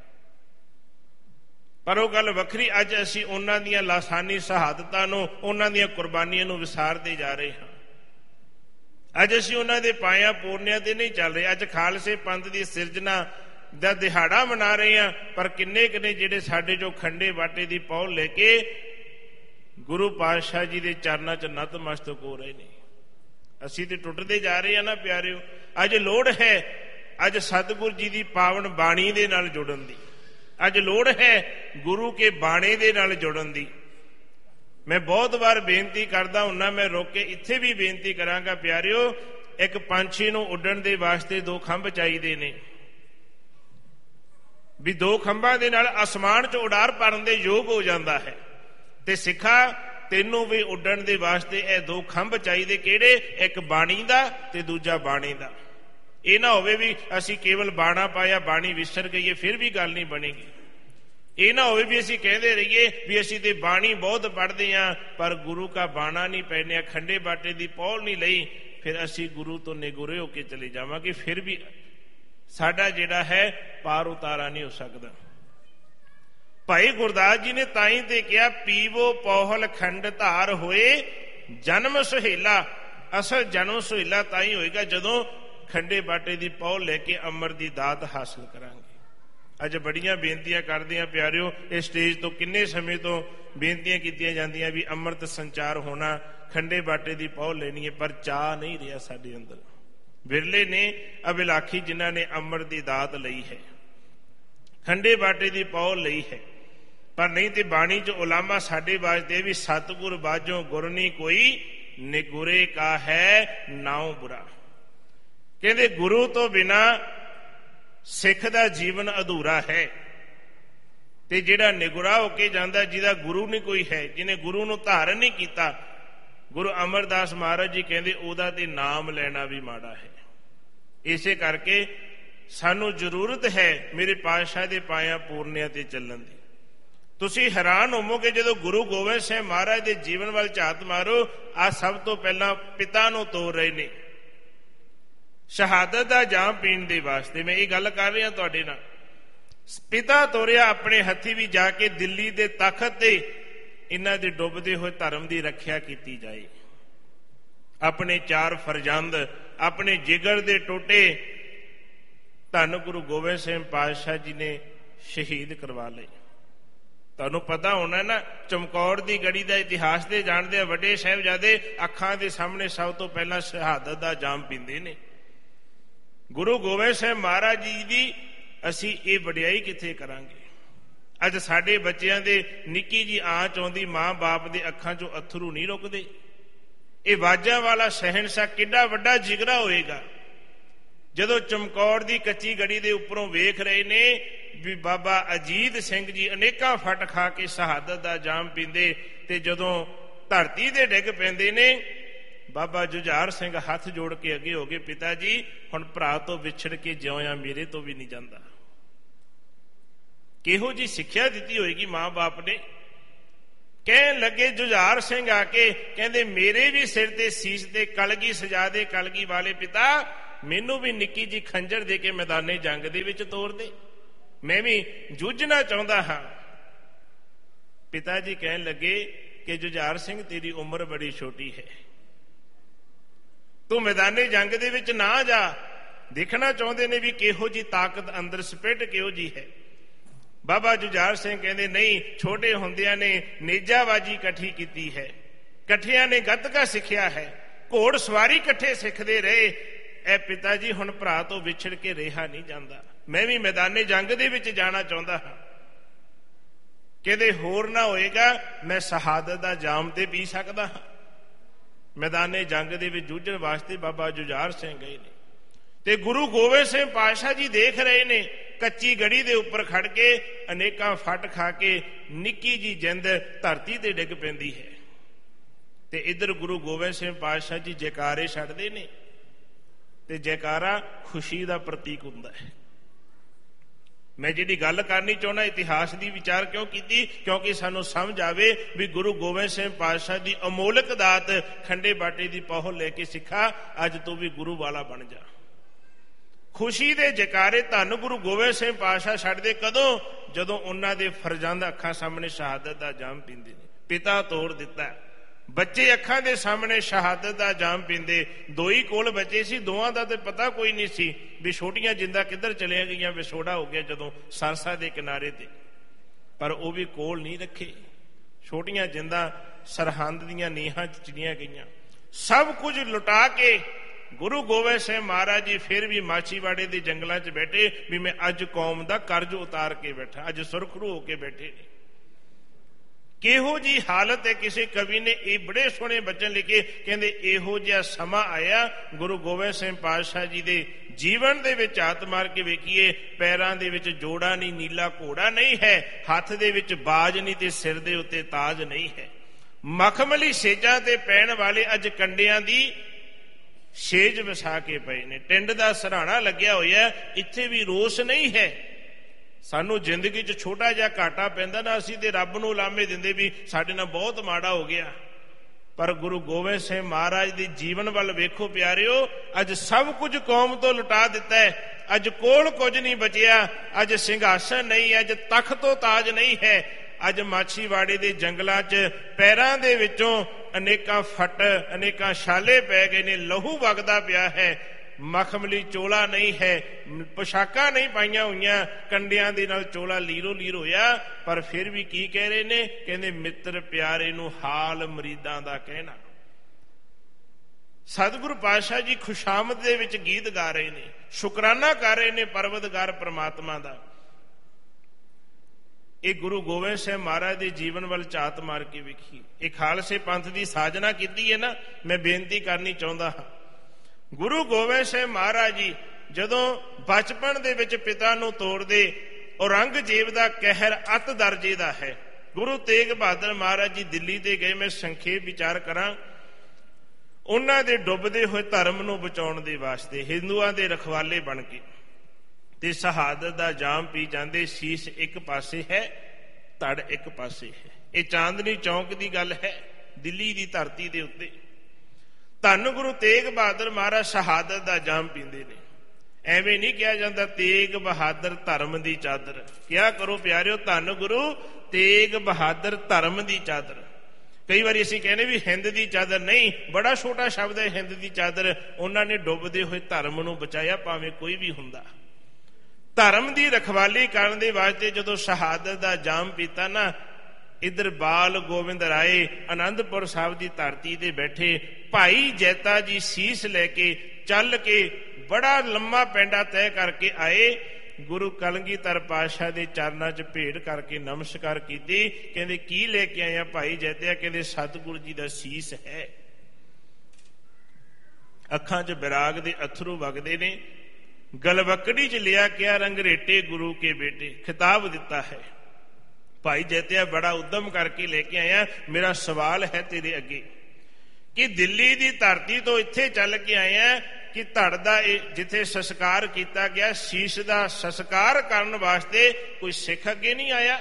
ਪਰ ਉਹ ਗੱਲ ਵੱਖਰੀ, ਅੱਜ ਅਸੀਂ ਉਹਨਾਂ ਦੀਆਂ ਲਾਸਾਨੀ ਸ਼ਹਾਦਤਾਂ ਨੂੰ, ਉਹਨਾਂ ਦੀਆਂ ਕੁਰਬਾਨੀਆਂ ਨੂੰ ਵਿਸਾਰਦੇ ਜਾ ਰਹੇ ਹਾਂ। ਅੱਜ ਅਸੀਂ ਉਹਨਾਂ ਦੇ ਪਾਇਆ ਪੂਰਨਿਆਂ ਤੇ ਨਹੀਂ ਚੱਲ ਰਹੇ। ਅੱਜ ਖਾਲਸੇ ਪੰਥ ਦੀ ਸਿਰਜਣਾ ਦਾ ਦਿਹਾੜਾ ਮਨਾ ਰਹੇ ਹਾਂ, ਪਰ ਕਿੰਨੇ ਕਿੰਨੇ ਜਿਹੜੇ ਸਾਡੇ ਚੋਂ ਖੰਡੇ ਬਾਟੇ ਦੀ ਪਹੁਲ ਲੈ ਕੇ ਗੁਰੂ ਪਾਤਸ਼ਾਹ ਜੀ ਦੇ ਚਰਨਾਂ 'ਚ ਨਤਮਸਤਕ ਹੋ ਰਹੇ ਨੇ। ਅਸੀਂ ਤੇ ਟੁੱਟਦੇ ਜਾ ਰਹੇ ਹਾਂ ਨਾ ਪਿਆਰਿਓ। ਅੱਜ ਲੋੜ ਹੈ ਅੱਜ ਸਤਿਗੁਰੂ ਜੀ ਦੀ ਪਾਵਨ ਬਾਣੀ ਦੇ ਨਾਲ ਜੁੜਨ ਦੀ। ਅੱਜ ਲੋੜ ਹੈ ਗੁਰੂ ਕੇ ਬਾਣੇ ਦੇ ਨਾਲ ਜੁੜਨ ਦੀ। ਮੈਂ ਬਹੁਤ ਵਾਰ ਬੇਨਤੀ ਕਰਦਾ ਹੁੰਨਾ, ਮੈਂ ਰੋਕ ਕੇ ਇੱਥੇ ਵੀ ਬੇਨਤੀ ਕਰਾਂਗਾ, ਪਿਆਰਿਓ, ਇੱਕ ਪੰਛੀ ਨੂੰ ਉੱਡਣ ਦੇ ਵਾਸਤੇ ਦੋ ਖੰਭ ਚਾਹੀਦੇ ਨੇ, ਵੀ ਦੋ ਖੰਭਾਂ ਦੇ ਨਾਲ ਅਸਮਾਨ 'ਚ ਉਡਾਰ ਭਰਨ ਦੇ ਯੋਗ ਹੋ ਜਾਂਦਾ ਹੈ। ਤੇ ਸਿੱਖਾ ਤੈਨੂੰ ਵੀ ਉੱਡਣ ਦੇ ਵਾਸਤੇ ਇਹ ਦੋ ਖੰਭ ਚਾਹੀਦੇ। ਕਿਹੜੇ? ਇੱਕ ਬਾਣੀ ਦਾ ਤੇ ਦੂਜਾ ਬਾਣੀ ਦਾ। ਇਹ ਨਾ ਹੋਵੇ ਵੀ ਅਸੀਂ ਕੇਵਲ ਬਾਣਾ ਪਾਇਆ, ਬਾਣੀ ਵਿਸਰ ਗਈਏ, ਫਿਰ ਵੀ ਗੱਲ ਨਹੀਂ ਬਣੇਗੀ। ਇਹ ਨਾ ਹੋਵੇ ਵੀ ਅਸੀਂ ਕਹਿੰਦੇ ਰਹੀਏ ਵੀ ਅਸੀਂ ਤੇ ਬਾਣੀ ਬਹੁਤ ਪੜ੍ਹਦੇ ਹਾਂ ਪਰ ਗੁਰੂ ਕਾ ਬਾਣਾ ਨਹੀਂ ਪਹਿਨਿਆ, ਖੰਡੇ ਬਾਟੇ ਦੀ ਪੌਲ ਨਹੀਂ ਲਈ, ਫਿਰ ਅਸੀਂ ਗੁਰੂ ਤੋਂ ਨਿਗੁਰੇ ਹੋ ਕੇ ਚਲੇ ਜਾਵਾਂਗੇ, ਫਿਰ ਵੀ ਸਾਡਾ ਜਿਹੜਾ ਹੈ ਪਾਰ ਉਤਾਰਾ ਨਹੀਂ ਹੋ ਸਕਦਾ। ਭਾਈ ਗੁਰਦਾਸ ਜੀ ਨੇ ਤਾਈ ਤੇ ਕਿਹਾ, ਪੀਵੋ ਪੌਹਲ ਖੰਡ ਧਾਰ ਹੋਏ ਜਨਮ ਸੁਹੇਲਾ। ਅਸਲ ਜਨਮ ਸੁਹੇਲਾ ਤਾਂ ਹੀ ਹੋਏਗਾ ਜਦੋਂ ਖੰਡੇ ਬਾਟੇ ਦੀ ਪੌਲ ਲੈ ਕੇ ਅੰਮ੍ਰਿਤ ਦੀ ਦਾਤ ਹਾਸਲ ਕਰਾਂਗੇ। ਅੱਜ ਬੜੀਆਂ ਬੇਨਤੀਆਂ ਕਰਦੇ ਹਾਂ ਪਿਆਰਿਓ, ਇਸ ਸਟੇਜ ਤੋਂ ਕਿੰਨੇ ਸਮੇਂ ਤੋਂ ਬੇਨਤੀਆਂ ਕੀਤੀਆਂ ਜਾਂਦੀਆਂ ਵੀ ਅੰਮ੍ਰਿਤ ਸੰਚਾਰ ਹੋਣਾ, ਖੰਡੇ ਬਾਟੇ ਦੀ ਪੌਲ ਲੈਣੀ ਹੈ, ਪਰ ਚਾਹ ਨਹੀਂ ਰਿਹਾ ਸਾਡੇ ਅੰਦਰ। ਵਿਰਲੇ ਨੇ ਅਭਿਲਾਖੀ ਜਿਨ੍ਹਾਂ ਨੇ ਅੰਮ੍ਰਿਤ ਦੀ ਦਾਤ ਲਈ ਹੈ, ਖੰਡੇ ਬਾਟੇ ਦੀ ਪੌਲ ਲਈ ਹੈ, ਪਰ ਨਹੀਂ ਤੇ ਬਾਣੀ 'ਚ ਉਲਾਮਾ ਸਾਡੇ ਵਾਸਤੇ ਵੀ ਸਤਿਗੁਰ ਬਾਝੋਂ ਗੁਰ ਨਹੀਂ ਕੋਈ, ਨਿਗੁਰੇ ਕਾ ਹੈ ਨਾਉ ਬੁਰਾ। ਕਹਿੰਦੇ ਗੁਰੂ ਤੋਂ ਬਿਨਾ ਸਿੱਖ ਦਾ ਜੀਵਨ ਅਧੂਰਾ ਹੈ। ਤੇ ਜਿਹੜਾ ਨਿਗੁਰਾ ਹੋ ਕੇ ਜਾਂਦਾ, ਜਿਹਦਾ ਗੁਰੂ ਨਹੀਂ ਕੋਈ ਹੈ, ਜਿਹਨੇ ਗੁਰੂ ਨੂੰ ਧਾਰਨ ਨਹੀਂ ਕੀਤਾ, ਗੁਰੂ ਅਮਰਦਾਸ ਮਹਾਰਾਜ ਜੀ ਕਹਿੰਦੇ ਉਹਦਾ ਤੇ ਨਾਮ ਲੈਣਾ ਵੀ ਮਾੜਾ ਹੈ। ਇਸੇ ਕਰਕੇ ਸਾਨੂੰ ਜ਼ਰੂਰਤ ਹੈ ਮੇਰੇ ਪਾਤਸ਼ਾਹ ਦੇ ਪਾਇਆ ਪੂਰਨਿਆਂ ਤੇ ਚੱਲਣ ਦੀ। ਤੁਸੀਂ ਹੈਰਾਨ ਹੋਵੋਗੇ ਜਦੋਂ ਗੁਰੂ ਗੋਬਿੰਦ ਸਿੰਘ ਮਹਾਰਾਜ ਦੇ ਜੀਵਨ ਵੱਲ ਝਾਤ ਮਾਰੋ, ਆ ਸਭ ਤੋਂ ਪਹਿਲਾਂ ਪਿਤਾ ਨੂੰ ਤੋਰ ਰਹੇ ਨੇ ਸ਼ਹਾਦਤ ਦਾ ਜਾਮ ਪੀਣ ਦੇ ਵਾਸਤੇ। ਮੈਂ ਇਹ ਗੱਲ ਕਰ ਰਿਹਾ ਤੁਹਾਡੇ ਨਾਲ। ਪਿਤਾ ਤੋਰਿਆ ਆਪਣੇ ਹੱਥੀ ਵੀ ਜਾ ਕੇ ਦਿੱਲੀ ਦੇ ਤਖਤ ਤੇ ਇਹਨਾਂ ਦੇ ਡੁੱਬਦੇ ਹੋਏ ਧਰਮ ਦੀ ਰੱਖਿਆ ਕੀਤੀ ਜਾਏ। ਆਪਣੇ ਚਾਰ ਫਰਜ਼ੰਦ, ਆਪਣੇ ਜਿਗਰ ਦੇ ਟੋਟੇ ਧੰਨ ਗੁਰੂ ਗੋਬਿੰਦ ਸਿੰਘ ਪਾਤਸ਼ਾਹ ਜੀ ਨੇ ਸ਼ਹੀਦ ਕਰਵਾ ਲਏ। ਤੁਹਾਨੂੰ ਪਤਾ ਹੋਣਾ ਨਾ, ਚਮਕੌਰ ਦੀ ਗੜੀ ਦਾ ਇਤਿਹਾਸ ਦੇ ਜਾਣਦੇ ਆ, ਵੱਡੇ ਸਾਹਿਬਜ਼ਾਦੇ ਅੱਖਾਂ ਦੇ ਸਾਹਮਣੇ ਸਭ ਤੋਂ ਪਹਿਲਾਂ ਸ਼ਹਾਦਤ ਦਾ ਜਾਮ ਪੀਂਦੇ ਨੇ। ਗੁਰੂ ਗੋਬਿੰਦ ਸਿੰਘ ਮਹਾਰਾਜ ਜੀ ਦੀ ਅਸੀਂ ਇਹ ਵਡਿਆਈ ਕਿੱਥੇ ਕਰਾਂਗੇ? ਅੱਜ ਸਾਡੇ ਬੱਚਿਆਂ ਦੇ ਨਿੱਕੀ ਜੀ ਆਂਚ ਆਉਂਦੀ, ਮਾਂ ਬਾਪ ਦੇ ਅੱਖਾਂ 'ਚੋਂ ਅਥਰੂ ਨਹੀਂ ਰੁਕਦੇ। ਇਹ ਵਾਜਾਂ ਵਾਲਾ ਸ਼ਹਿਨਸ਼ਾਹ ਕਿੱਡਾ ਵੱਡਾ ਜਿਗਰਾ ਹੋਏਗਾ ਜਦੋਂ ਚਮਕੌਰ ਦੀ ਕੱਚੀ ਗੜੀ ਦੇ ਉੱਪਰੋਂ ਵੇਖ ਰਹੇ ਨੇ ਵੀ ਬਾਬਾ ਅਜੀਤ ਸਿੰਘ ਜੀ ਅਨੇਕਾਂ ਫਟ ਖਾ ਕੇ ਸ਼ਹਾਦਤ ਦਾ ਜਾਮ ਪੀਂਦੇ, ਤੇ ਜਦੋਂ ਧਰਤੀ ਦੇ ਡਿੱਗ ਪੈਂਦੇ ਨੇ, ਬਾਬਾ ਜੁਝਾਰ ਸਿੰਘ ਹੱਥ ਜੋੜ ਕੇ ਅੱਗੇ ਹੋ ਗਏ, ਪਿਤਾ ਜੀ ਹੁਣ ਭਰਾ ਤੋਂ ਵਿਛੜ ਕੇ ਜਿਉਇਆ ਮੇਰੇ ਤੋਂ ਵੀ ਨਹੀਂ ਜਾਂਦਾ। ਕਿਹੋ ਜੀ ਸਿੱਖਿਆ ਦਿੱਤੀ ਹੋਏਗੀ ਮਾਂ ਬਾਪ ਨੇ। ਕਹਿਣ ਲੱਗੇ ਜੁਝਾਰ ਸਿੰਘ ਆ ਕੇ, ਕਹਿੰਦੇ ਮੇਰੇ ਵੀ ਸਿਰ ਤੇ ਸੀਸ ਤੇ ਕਲਗੀ ਸਜਾ ਦੇ ਕਲਗੀ ਵਾਲੇ ਪਿਤਾ, ਮੈਨੂੰ ਵੀ ਨਿੱਕੀ ਜੀ ਖੰਜਰ ਦੇ ਕੇ ਮੈਦਾਨੇ ਜੰਗ ਦੇ ਵਿੱਚ ਤੋਰ ਦੇ, ਮੈਂ ਵੀ ਜੂਝਣਾ ਚਾਹੁੰਦਾ ਹਾਂ। ਪਿਤਾ ਜੀ ਕਹਿਣ ਲੱਗੇ ਕਿ ਜੁਝਾਰ ਸਿੰਘ ਤੇਰੀ ਉਮਰ ਬੜੀ ਛੋਟੀ ਹੈ, ਤੂੰ ਮੈਦਾਨੇ ਜੰਗ ਦੇ ਵਿੱਚ ਨਾ ਜਾ। ਦੇਖਣਾ ਚਾਹੁੰਦੇ ਨੇ ਵੀ ਕਿਹੋ ਜੀ ਤਾਕਤ ਅੰਦਰ ਸਪਿਰਟ ਕਿਹੋ ਜੀ ਹੈ। ਬਾਬਾ ਜੁਝਾਰ ਸਿੰਘ ਕਹਿੰਦੇ ਨਹੀਂ, ਛੋਟੇ ਹੁੰਦਿਆਂ ਨੇ ਨੇਜਾਬਾਜੀ ਇਕੱਠੀ ਕੀਤੀ ਹੈ, ਇਕੱਠਿਆਂ ਨੇ ਗੱਤਕਾ ਸਿੱਖਿਆ ਹੈ, ਘੋੜ ਸਵਾਰੀ ਇਕੱਠੇ ਸਿੱਖਦੇ ਰਹੇ। ਇਹ ਪਿਤਾ ਜੀ ਹੁਣ ਭਰਾ ਤੋਂ ਵਿਛੜ ਕੇ ਰਿਹਾ ਨਹੀਂ ਜਾਂਦਾ, ਮੈਂ ਵੀ ਮੈਦਾਨੇ ਜੰਗ ਦੇ ਵਿੱਚ ਜਾਣਾ ਚਾਹੁੰਦਾ ਹਾਂ। ਕਹਿੰਦੇ ਹੋਰ ਨਾ ਹੋਏਗਾ ਮੈਂ ਸ਼ਹਾਦਤ ਦਾ ਜਾਮ ਤੇ ਪੀ ਸਕਦਾ ਹਾਂ। ਮੈਦਾਨੇ ਜੰਗ ਦੇ ਵਿੱਚ ਜੂਝਣ ਵਾਸਤੇ ਬਾਬਾ ਜੁਝਾਰ ਸਿੰਘ ਗਏ ਨੇ, ਤੇ ਗੁਰੂ ਗੋਬਿੰਦ ਸਿੰਘ ਪਾਤਸ਼ਾਹ ਜੀ ਦੇਖ ਰਹੇ ਨੇ ਕੱਚੀ ਗੜੀ ਦੇ ਉੱਪਰ ਖੜ ਕੇ ਅਨੇਕਾਂ ਫੱਟ ਖਾ ਕੇ ਨਿੱਕੀ ਜੀ ਜਿੰਦ ਧਰਤੀ ਤੇ ਡਿੱਗ ਪੈਂਦੀ ਹੈ, ਤੇ ਇੱਧਰ ਗੁਰੂ ਗੋਬਿੰਦ ਸਿੰਘ ਪਾਤਸ਼ਾਹ ਜੀ ਜੈਕਾਰੇ ਛੱਡਦੇ ਨੇ, ਤੇ ਜੈਕਾਰਾ ਖੁਸ਼ੀ ਦਾ ਪ੍ਰਤੀਕ ਹੁੰਦਾ ਹੈ। ਮੈਂ ਜਿਹੜੀ ਗੱਲ ਕਰਨੀ ਚਾਹੁੰਦਾ, ਇਤਿਹਾਸ ਦੀ ਵਿਚਾਰ ਕਿਉਂ ਕੀਤੀ? ਕਿਉਂਕਿ ਸਾਨੂੰ ਸਮਝ ਆਵੇ ਵੀ ਗੁਰੂ ਗੋਬਿੰਦ ਸਿੰਘ ਪਾਤਸ਼ਾਹ ਦੀ ਅਮੋਲਕ ਦਾਤ ਖੰਡੇ ਬਾਟੇ ਦੀ ਪਹੁਲ ਲੈ ਕੇ ਸਿੱਖਾ ਅੱਜ ਤੂੰ ਵੀ ਗੁਰੂ ਵਾਲਾ ਬਣ ਜਾ। ਖੁਸ਼ੀ ਦੇ ਜੈਕਾਰੇ ਧੰਨ ਗੁਰੂ ਗੋਬਿੰਦ ਸਿੰਘ ਪਾਤਸ਼ਾਹ ਛੱਡਦੇ ਕਦੋਂ? ਜਦੋਂ ਉਹਨਾਂ ਦੇ ਫਰਜ਼ੰਦ ਅੱਖਾਂ ਸਾਹਮਣੇ ਸ਼ਹਾਦਤ ਦਾ ਜਾਮ ਪੀਂਦੇ ਨੇ। ਪਿਤਾ ਤੋੜ ਦਿੱਤਾ, ਬੱਚੇ ਅੱਖਾਂ ਦੇ ਸਾਹਮਣੇ ਸ਼ਹਾਦਤ ਦਾ ਜਾਮ ਪੀਂਦੇ। ਦੋ ਹੀ ਕੋਲ ਬੱਚੇ ਸੀ, ਦੋਵਾਂ ਦਾ ਤੇ ਪਤਾ ਕੋਈ ਨਹੀਂ ਸੀ ਵੀ ਛੋਟੀਆਂ ਜਿੰਦਾਂ ਕਿੱਧਰ ਚਲੀਆਂ ਗਈਆਂ, ਵਿਛੋੜਾ ਹੋ ਗਿਆ ਜਦੋਂ ਸਰਸਾ ਦੇ ਕਿਨਾਰੇ ਤੇ, ਪਰ ਉਹ ਵੀ ਕੋਲ ਨਹੀਂ ਰੱਖੇ। ਛੋਟੀਆਂ ਜਿੰਦਾਂ ਸਰਹੰਦ ਦੀਆਂ ਨੀਹਾਂ ਚ ਚਿਣੀਆਂ ਗਈਆਂ। ਸਭ ਕੁਝ ਲੁਟਾ ਕੇ ਗੁਰੂ ਗੋਬਿੰਦ ਸਿੰਘ ਮਹਾਰਾਜ ਜੀ ਫਿਰ ਵੀ ਮਾਛੀਵਾੜੇ ਦੇ ਜੰਗਲਾਂ 'ਚ ਬੈਠੇ ਵੀ ਮੈਂ ਅੱਜ ਕੌਮ ਦਾ ਕਰਜ਼ ਉਤਾਰ ਕੇ ਬੈਠਾ, ਅੱਜ ਸੁਰਖਰੂ ਹੋ ਕੇ ਬੈਠੇ ਨੇ। ਕਿਹੋ ਜੀ ਹਾਲਤ ਹੈ। ਕਿਸੇ ਕਵੀ ਨੇ ਇਹ ਬੜੇ ਸੋਹਣੇ ਬਚਨ ਲਿਖੇ, ਕਹਿੰਦੇ ਇਹੋ ਜਿਹਾ ਸਮਾਂ ਆਇਆ ਗੁਰੂ ਗੋਬਿੰਦ ਸਿੰਘ ਪਾਤਸ਼ਾਹ ਜੀ ਦੇ ਜੀਵਨ ਦੇ ਵਿੱਚ ਹੱਥ ਮਾਰ ਕੇ ਵੇਖੀਏ, ਪੈਰਾਂ ਦੇ ਵਿੱਚ ਜੋੜਾ ਨਹੀਂ, ਨੀਲਾ ਘੋੜਾ ਨਹੀਂ ਹੈ, ਹੱਥ ਦੇ ਵਿੱਚ ਬਾਜ ਨਹੀਂ ਤੇ ਸਿਰ ਦੇ ਉੱਤੇ ਤਾਜ ਨਹੀਂ ਹੈ। ਮਖਮਲੀ ਸੇਜਾਂ ਤੇ ਪੈਣ ਵਾਲੇ ਅੱਜ ਕੰਡਿਆਂ ਦੀ ਸੇਜ ਵਸਾ ਕੇ ਪਏ ਨੇ। ਟਿੰਡ ਦਾ ਸਰਾਣਾ ਲੱਗਿਆ ਹੋਇਆ, ਇੱਥੇ ਵੀ ਰੋਸ ਨਹੀਂ ਹੈ। ਸਾਨੂੰ ਜ਼ਿੰਦਗੀ 'ਚ ਛੋਟਾ ਜਿਹਾ ਘਾਟਾ ਪੈਂਦਾ ਨਾ, ਅਸੀਂ ਤੇ ਰੱਬ ਨੂੰ ਲਾਮੇ ਦਿੰਦੇ ਵੀ ਸਾਡੇ ਨਾਲ ਬਹੁਤ ਮਾੜਾ ਹੋ ਗਿਆ। ਪਰ ਗੁਰੂ ਗੋਬਿੰਦ ਸਿੰਘ ਮਹਾਰਾਜ ਦੇ ਜੀਵਨ ਵੱਲ ਵੇਖੋ ਪਿਆਰਿਓ, ਅੱਜ ਸਭ ਕੁਝ ਕੌਮ ਤੋਂ ਲੁਟਾ ਦਿੱਤਾ ਹੈ। ਅੱਜ ਕੋਲ ਕੁਝ ਨਹੀਂ ਬਚਿਆ, ਅੱਜ ਸਿੰਘਾਸਨ ਨਹੀਂ, ਅੱਜ ਤਖਤ ਤੋਂ ਤਾਜ ਨਹੀਂ ਹੈ। ਅੱਜ ਮਾਛੀਵਾੜੇ ਦੇ ਜੰਗਲਾਂ 'ਚ ਪੈਰਾਂ ਦੇ ਵਿੱਚੋਂ ਅਨੇਕਾਂ ਫੱਟ, ਅਨੇਕਾਂ ਛਾਲੇ ਪੈ ਗਏ ਨੇ, ਲਹੂ ਵਗਦਾ ਪਿਆ ਹੈ। ਮਖਮਲੀ ਚੋਲਾ ਨਹੀਂ ਹੈ, ਪੁਸ਼ਾਕਾਂ ਨਹੀਂ ਪਾਈਆਂ ਹੋਈਆਂ, ਕੰਡਿਆਂ ਦੇ ਨਾਲ ਚੋਲਾ ਲੀਰੋ ਲੀਰ ਹੋਇਆ। ਪਰ ਫਿਰ ਵੀ ਕੀ ਕਹਿ ਰਹੇ ਨੇ? ਕਹਿੰਦੇ ਮਿੱਤਰ ਪਿਆਰੇ ਨੂੰ ਹਾਲ ਮਰੀਦਾਂ ਦਾ ਕਹਿਣਾ। ਸਤਿਗੁਰੂ ਪਾਤਸ਼ਾਹ ਜੀ ਖੁਸ਼ਾਮਦ ਦੇ ਵਿੱਚ ਗੀਤ ਗਾ ਰਹੇ ਨੇ, ਸ਼ੁਕਰਾਨਾ ਕਰ ਰਹੇ ਨੇ ਪਰਵਤਗਾਰ ਪ੍ਰਮਾਤਮਾ ਦਾ। ਇਹ ਗੁਰੂ ਗੋਬਿੰਦ ਸਿੰਘ ਮਹਾਰਾਜ ਦੇ ਜੀਵਨ ਵੱਲ ਝਾਤ ਮਾਰ ਕੇ ਵੇਖੀ। ਇਹ ਖਾਲਸੇ ਪੰਥ ਦੀ ਸਾਜਨਾ ਕੀਤੀ ਹੈ ਨਾ, ਮੈਂ ਬੇਨਤੀ ਕਰਨੀ ਚਾਹੁੰਦਾ ਹਾਂ। ਗੁਰੂ ਗੋਬਿੰਦ ਸਿੰਘ ਮਹਾਰਾਜ ਜੀ ਜਦੋਂ ਬਚਪਨ ਦੇ ਵਿੱਚ ਪਿਤਾ ਨੂੰ ਤੋੜਦੇ, ਔਰੰਗਜ਼ੇਬ ਦਾ ਕਹਿਰ ਅਤ ਦਰਜੇ ਦਾ ਹੈ। ਗੁਰੂ ਤੇਗ ਬਹਾਦਰ ਮਹਾਰਾਜ ਜੀ ਦਿੱਲੀ ਤੇ ਗਏ। ਮੈਂ ਸੰਖੇਪ ਵਿਚਾਰ ਕਰਾਂ, ਉਹਨਾਂ ਦੇ ਡੁੱਬਦੇ ਹੋਏ ਧਰਮ ਨੂੰ ਬਚਾਉਣ ਦੇ ਵਾਸਤੇ ਹਿੰਦੂਆਂ ਦੇ ਰਖਵਾਲੇ ਬਣ ਕੇ ਤੇ ਸ਼ਹਾਦਤ ਦਾ ਜਾਮ ਪੀ ਜਾਂਦੇ। ਸੀਸ ਇੱਕ ਪਾਸੇ ਹੈ, ਧੜ ਇੱਕ ਪਾਸੇ ਹੈ। ਇਹ ਚਾਂਦਨੀ ਚੌਂਕ ਦੀ ਗੱਲ ਹੈ, ਦਿੱਲੀ ਦੀ ਧਰਤੀ ਦੇ ਉੱਤੇ। ਧੰਨ ਗੁਰੂ ਤੇਗ ਬਹਾਦਰ ਮਹਾਰਾਜ ਸ਼ਹਾਦਤ ਦਾ ਜਾਮ ਪੀਂਦੇ ਨੇ। ਐਵੇਂ ਨਹੀਂ ਕਿਹਾ ਜਾਂਦਾ ਤੇਗ ਬਹਾਦਰ ਧਰਮ ਦੀ ਚਾਦਰ। ਕਿਹਾ ਕਰੋ ਪਿਆਰਿਓ, ਧੰਨ ਗੁਰੂ ਤੇਗ ਬਹਾਦਰ ਧਰਮ ਦੀ ਚਾਦਰ। ਕਈ ਵਾਰੀ ਅਸੀਂ ਕਹਿੰਦੇ ਵੀ ਹਿੰਦ ਦੀ ਚਾਦਰ, ਨਹੀਂ, ਬੜਾ ਛੋਟਾ ਸ਼ਬਦ ਹੈ ਹਿੰਦ ਦੀ ਚਾਦਰ। ਉਹਨਾਂ ਨੇ ਡੁੱਬਦੇ ਹੋਏ ਧਰਮ ਨੂੰ ਬਚਾਇਆ, ਭਾਵੇਂ ਕੋਈ ਵੀ ਹੁੰਦਾ। ਧਰਮ ਦੀ ਰਖਵਾਲੀ ਕਰਨ ਦੇ ਵਾਸਤੇ ਜਦੋਂ ਸ਼ਹਾਦਤ ਦਾ ਜਾਮ ਪੀਤਾ ਨਾ, ਇੱਧਰ ਬਾਲ ਗੋਬਿੰਦ ਰਾਏ ਆਨੰਦਪੁਰ ਸਾਹਿਬ ਦੀ ਧਰਤੀ ਤੇ ਬੈਠੇ। ਭਾਈ ਜੈਤਾ ਜੀ ਸੀਸ ਲੈ ਕੇ ਚੱਲ ਕੇ ਬੜਾ ਲੰਮਾ ਪੈਂਡਾ ਤੈਅ ਕਰਕੇ ਆਏ। ਗੁਰੂ ਕਲਗੀਧਰ ਪਾਤਸ਼ਾਹ ਦੇ ਚਰਨਾਂ 'ਚ ਭੇਟ ਕਰਕੇ ਨਮਸਕਾਰ ਕੀਤੀ। ਕਹਿੰਦੇ ਕੀ ਲੈ ਕੇ ਆਇਆ ਭਾਈ ਜੈਤਿਆ? ਕਹਿੰਦੇ ਸਤਿਗੁਰੂ ਜੀ ਦਾ ਸੀਸ ਹੈ। ਅੱਖਾਂ 'ਚ ਵਿਰਾਗ ਦੇ ਅਥਰੂ ਵਗਦੇ ਨੇ। ਗਲਵਕੜੀ 'ਚ ਲਿਆ ਕਿਆ ਰੰਗਰੇਟੇ ਗੁਰੂ ਕੇ ਬੇਟੇ, ਖਿਤਾਬ ਦਿੱਤਾ ਹੈ। ਭਾਈ ਜੈਤਿਆ ਬੜਾ ਉਦਮ ਕਰਕੇ ਲੈ ਕੇ ਆਇਆ। ਮੇਰਾ ਸਵਾਲ ਹੈ ਤੇਰੇ ਅੱਗੇ ਕਿ ਦਿੱਲੀ ਦੀ ਧਰਤੀ ਤੋਂ ਇੱਥੇ ਚੱਲ ਕੇ ਆਇਆ ਕਿ ਧੜ ਦਾ ਇਹ ਜਿੱਥੇ ਸੰਸਕਾਰ ਕੀਤਾ ਗਿਆ, ਸੀਸ ਦਾ ਸੰਸਕਾਰ ਕਰਨ ਵਾਸਤੇ ਕੋਈ ਸਿੱਖ ਅੱਗੇ ਨਹੀਂ ਆਇਆ?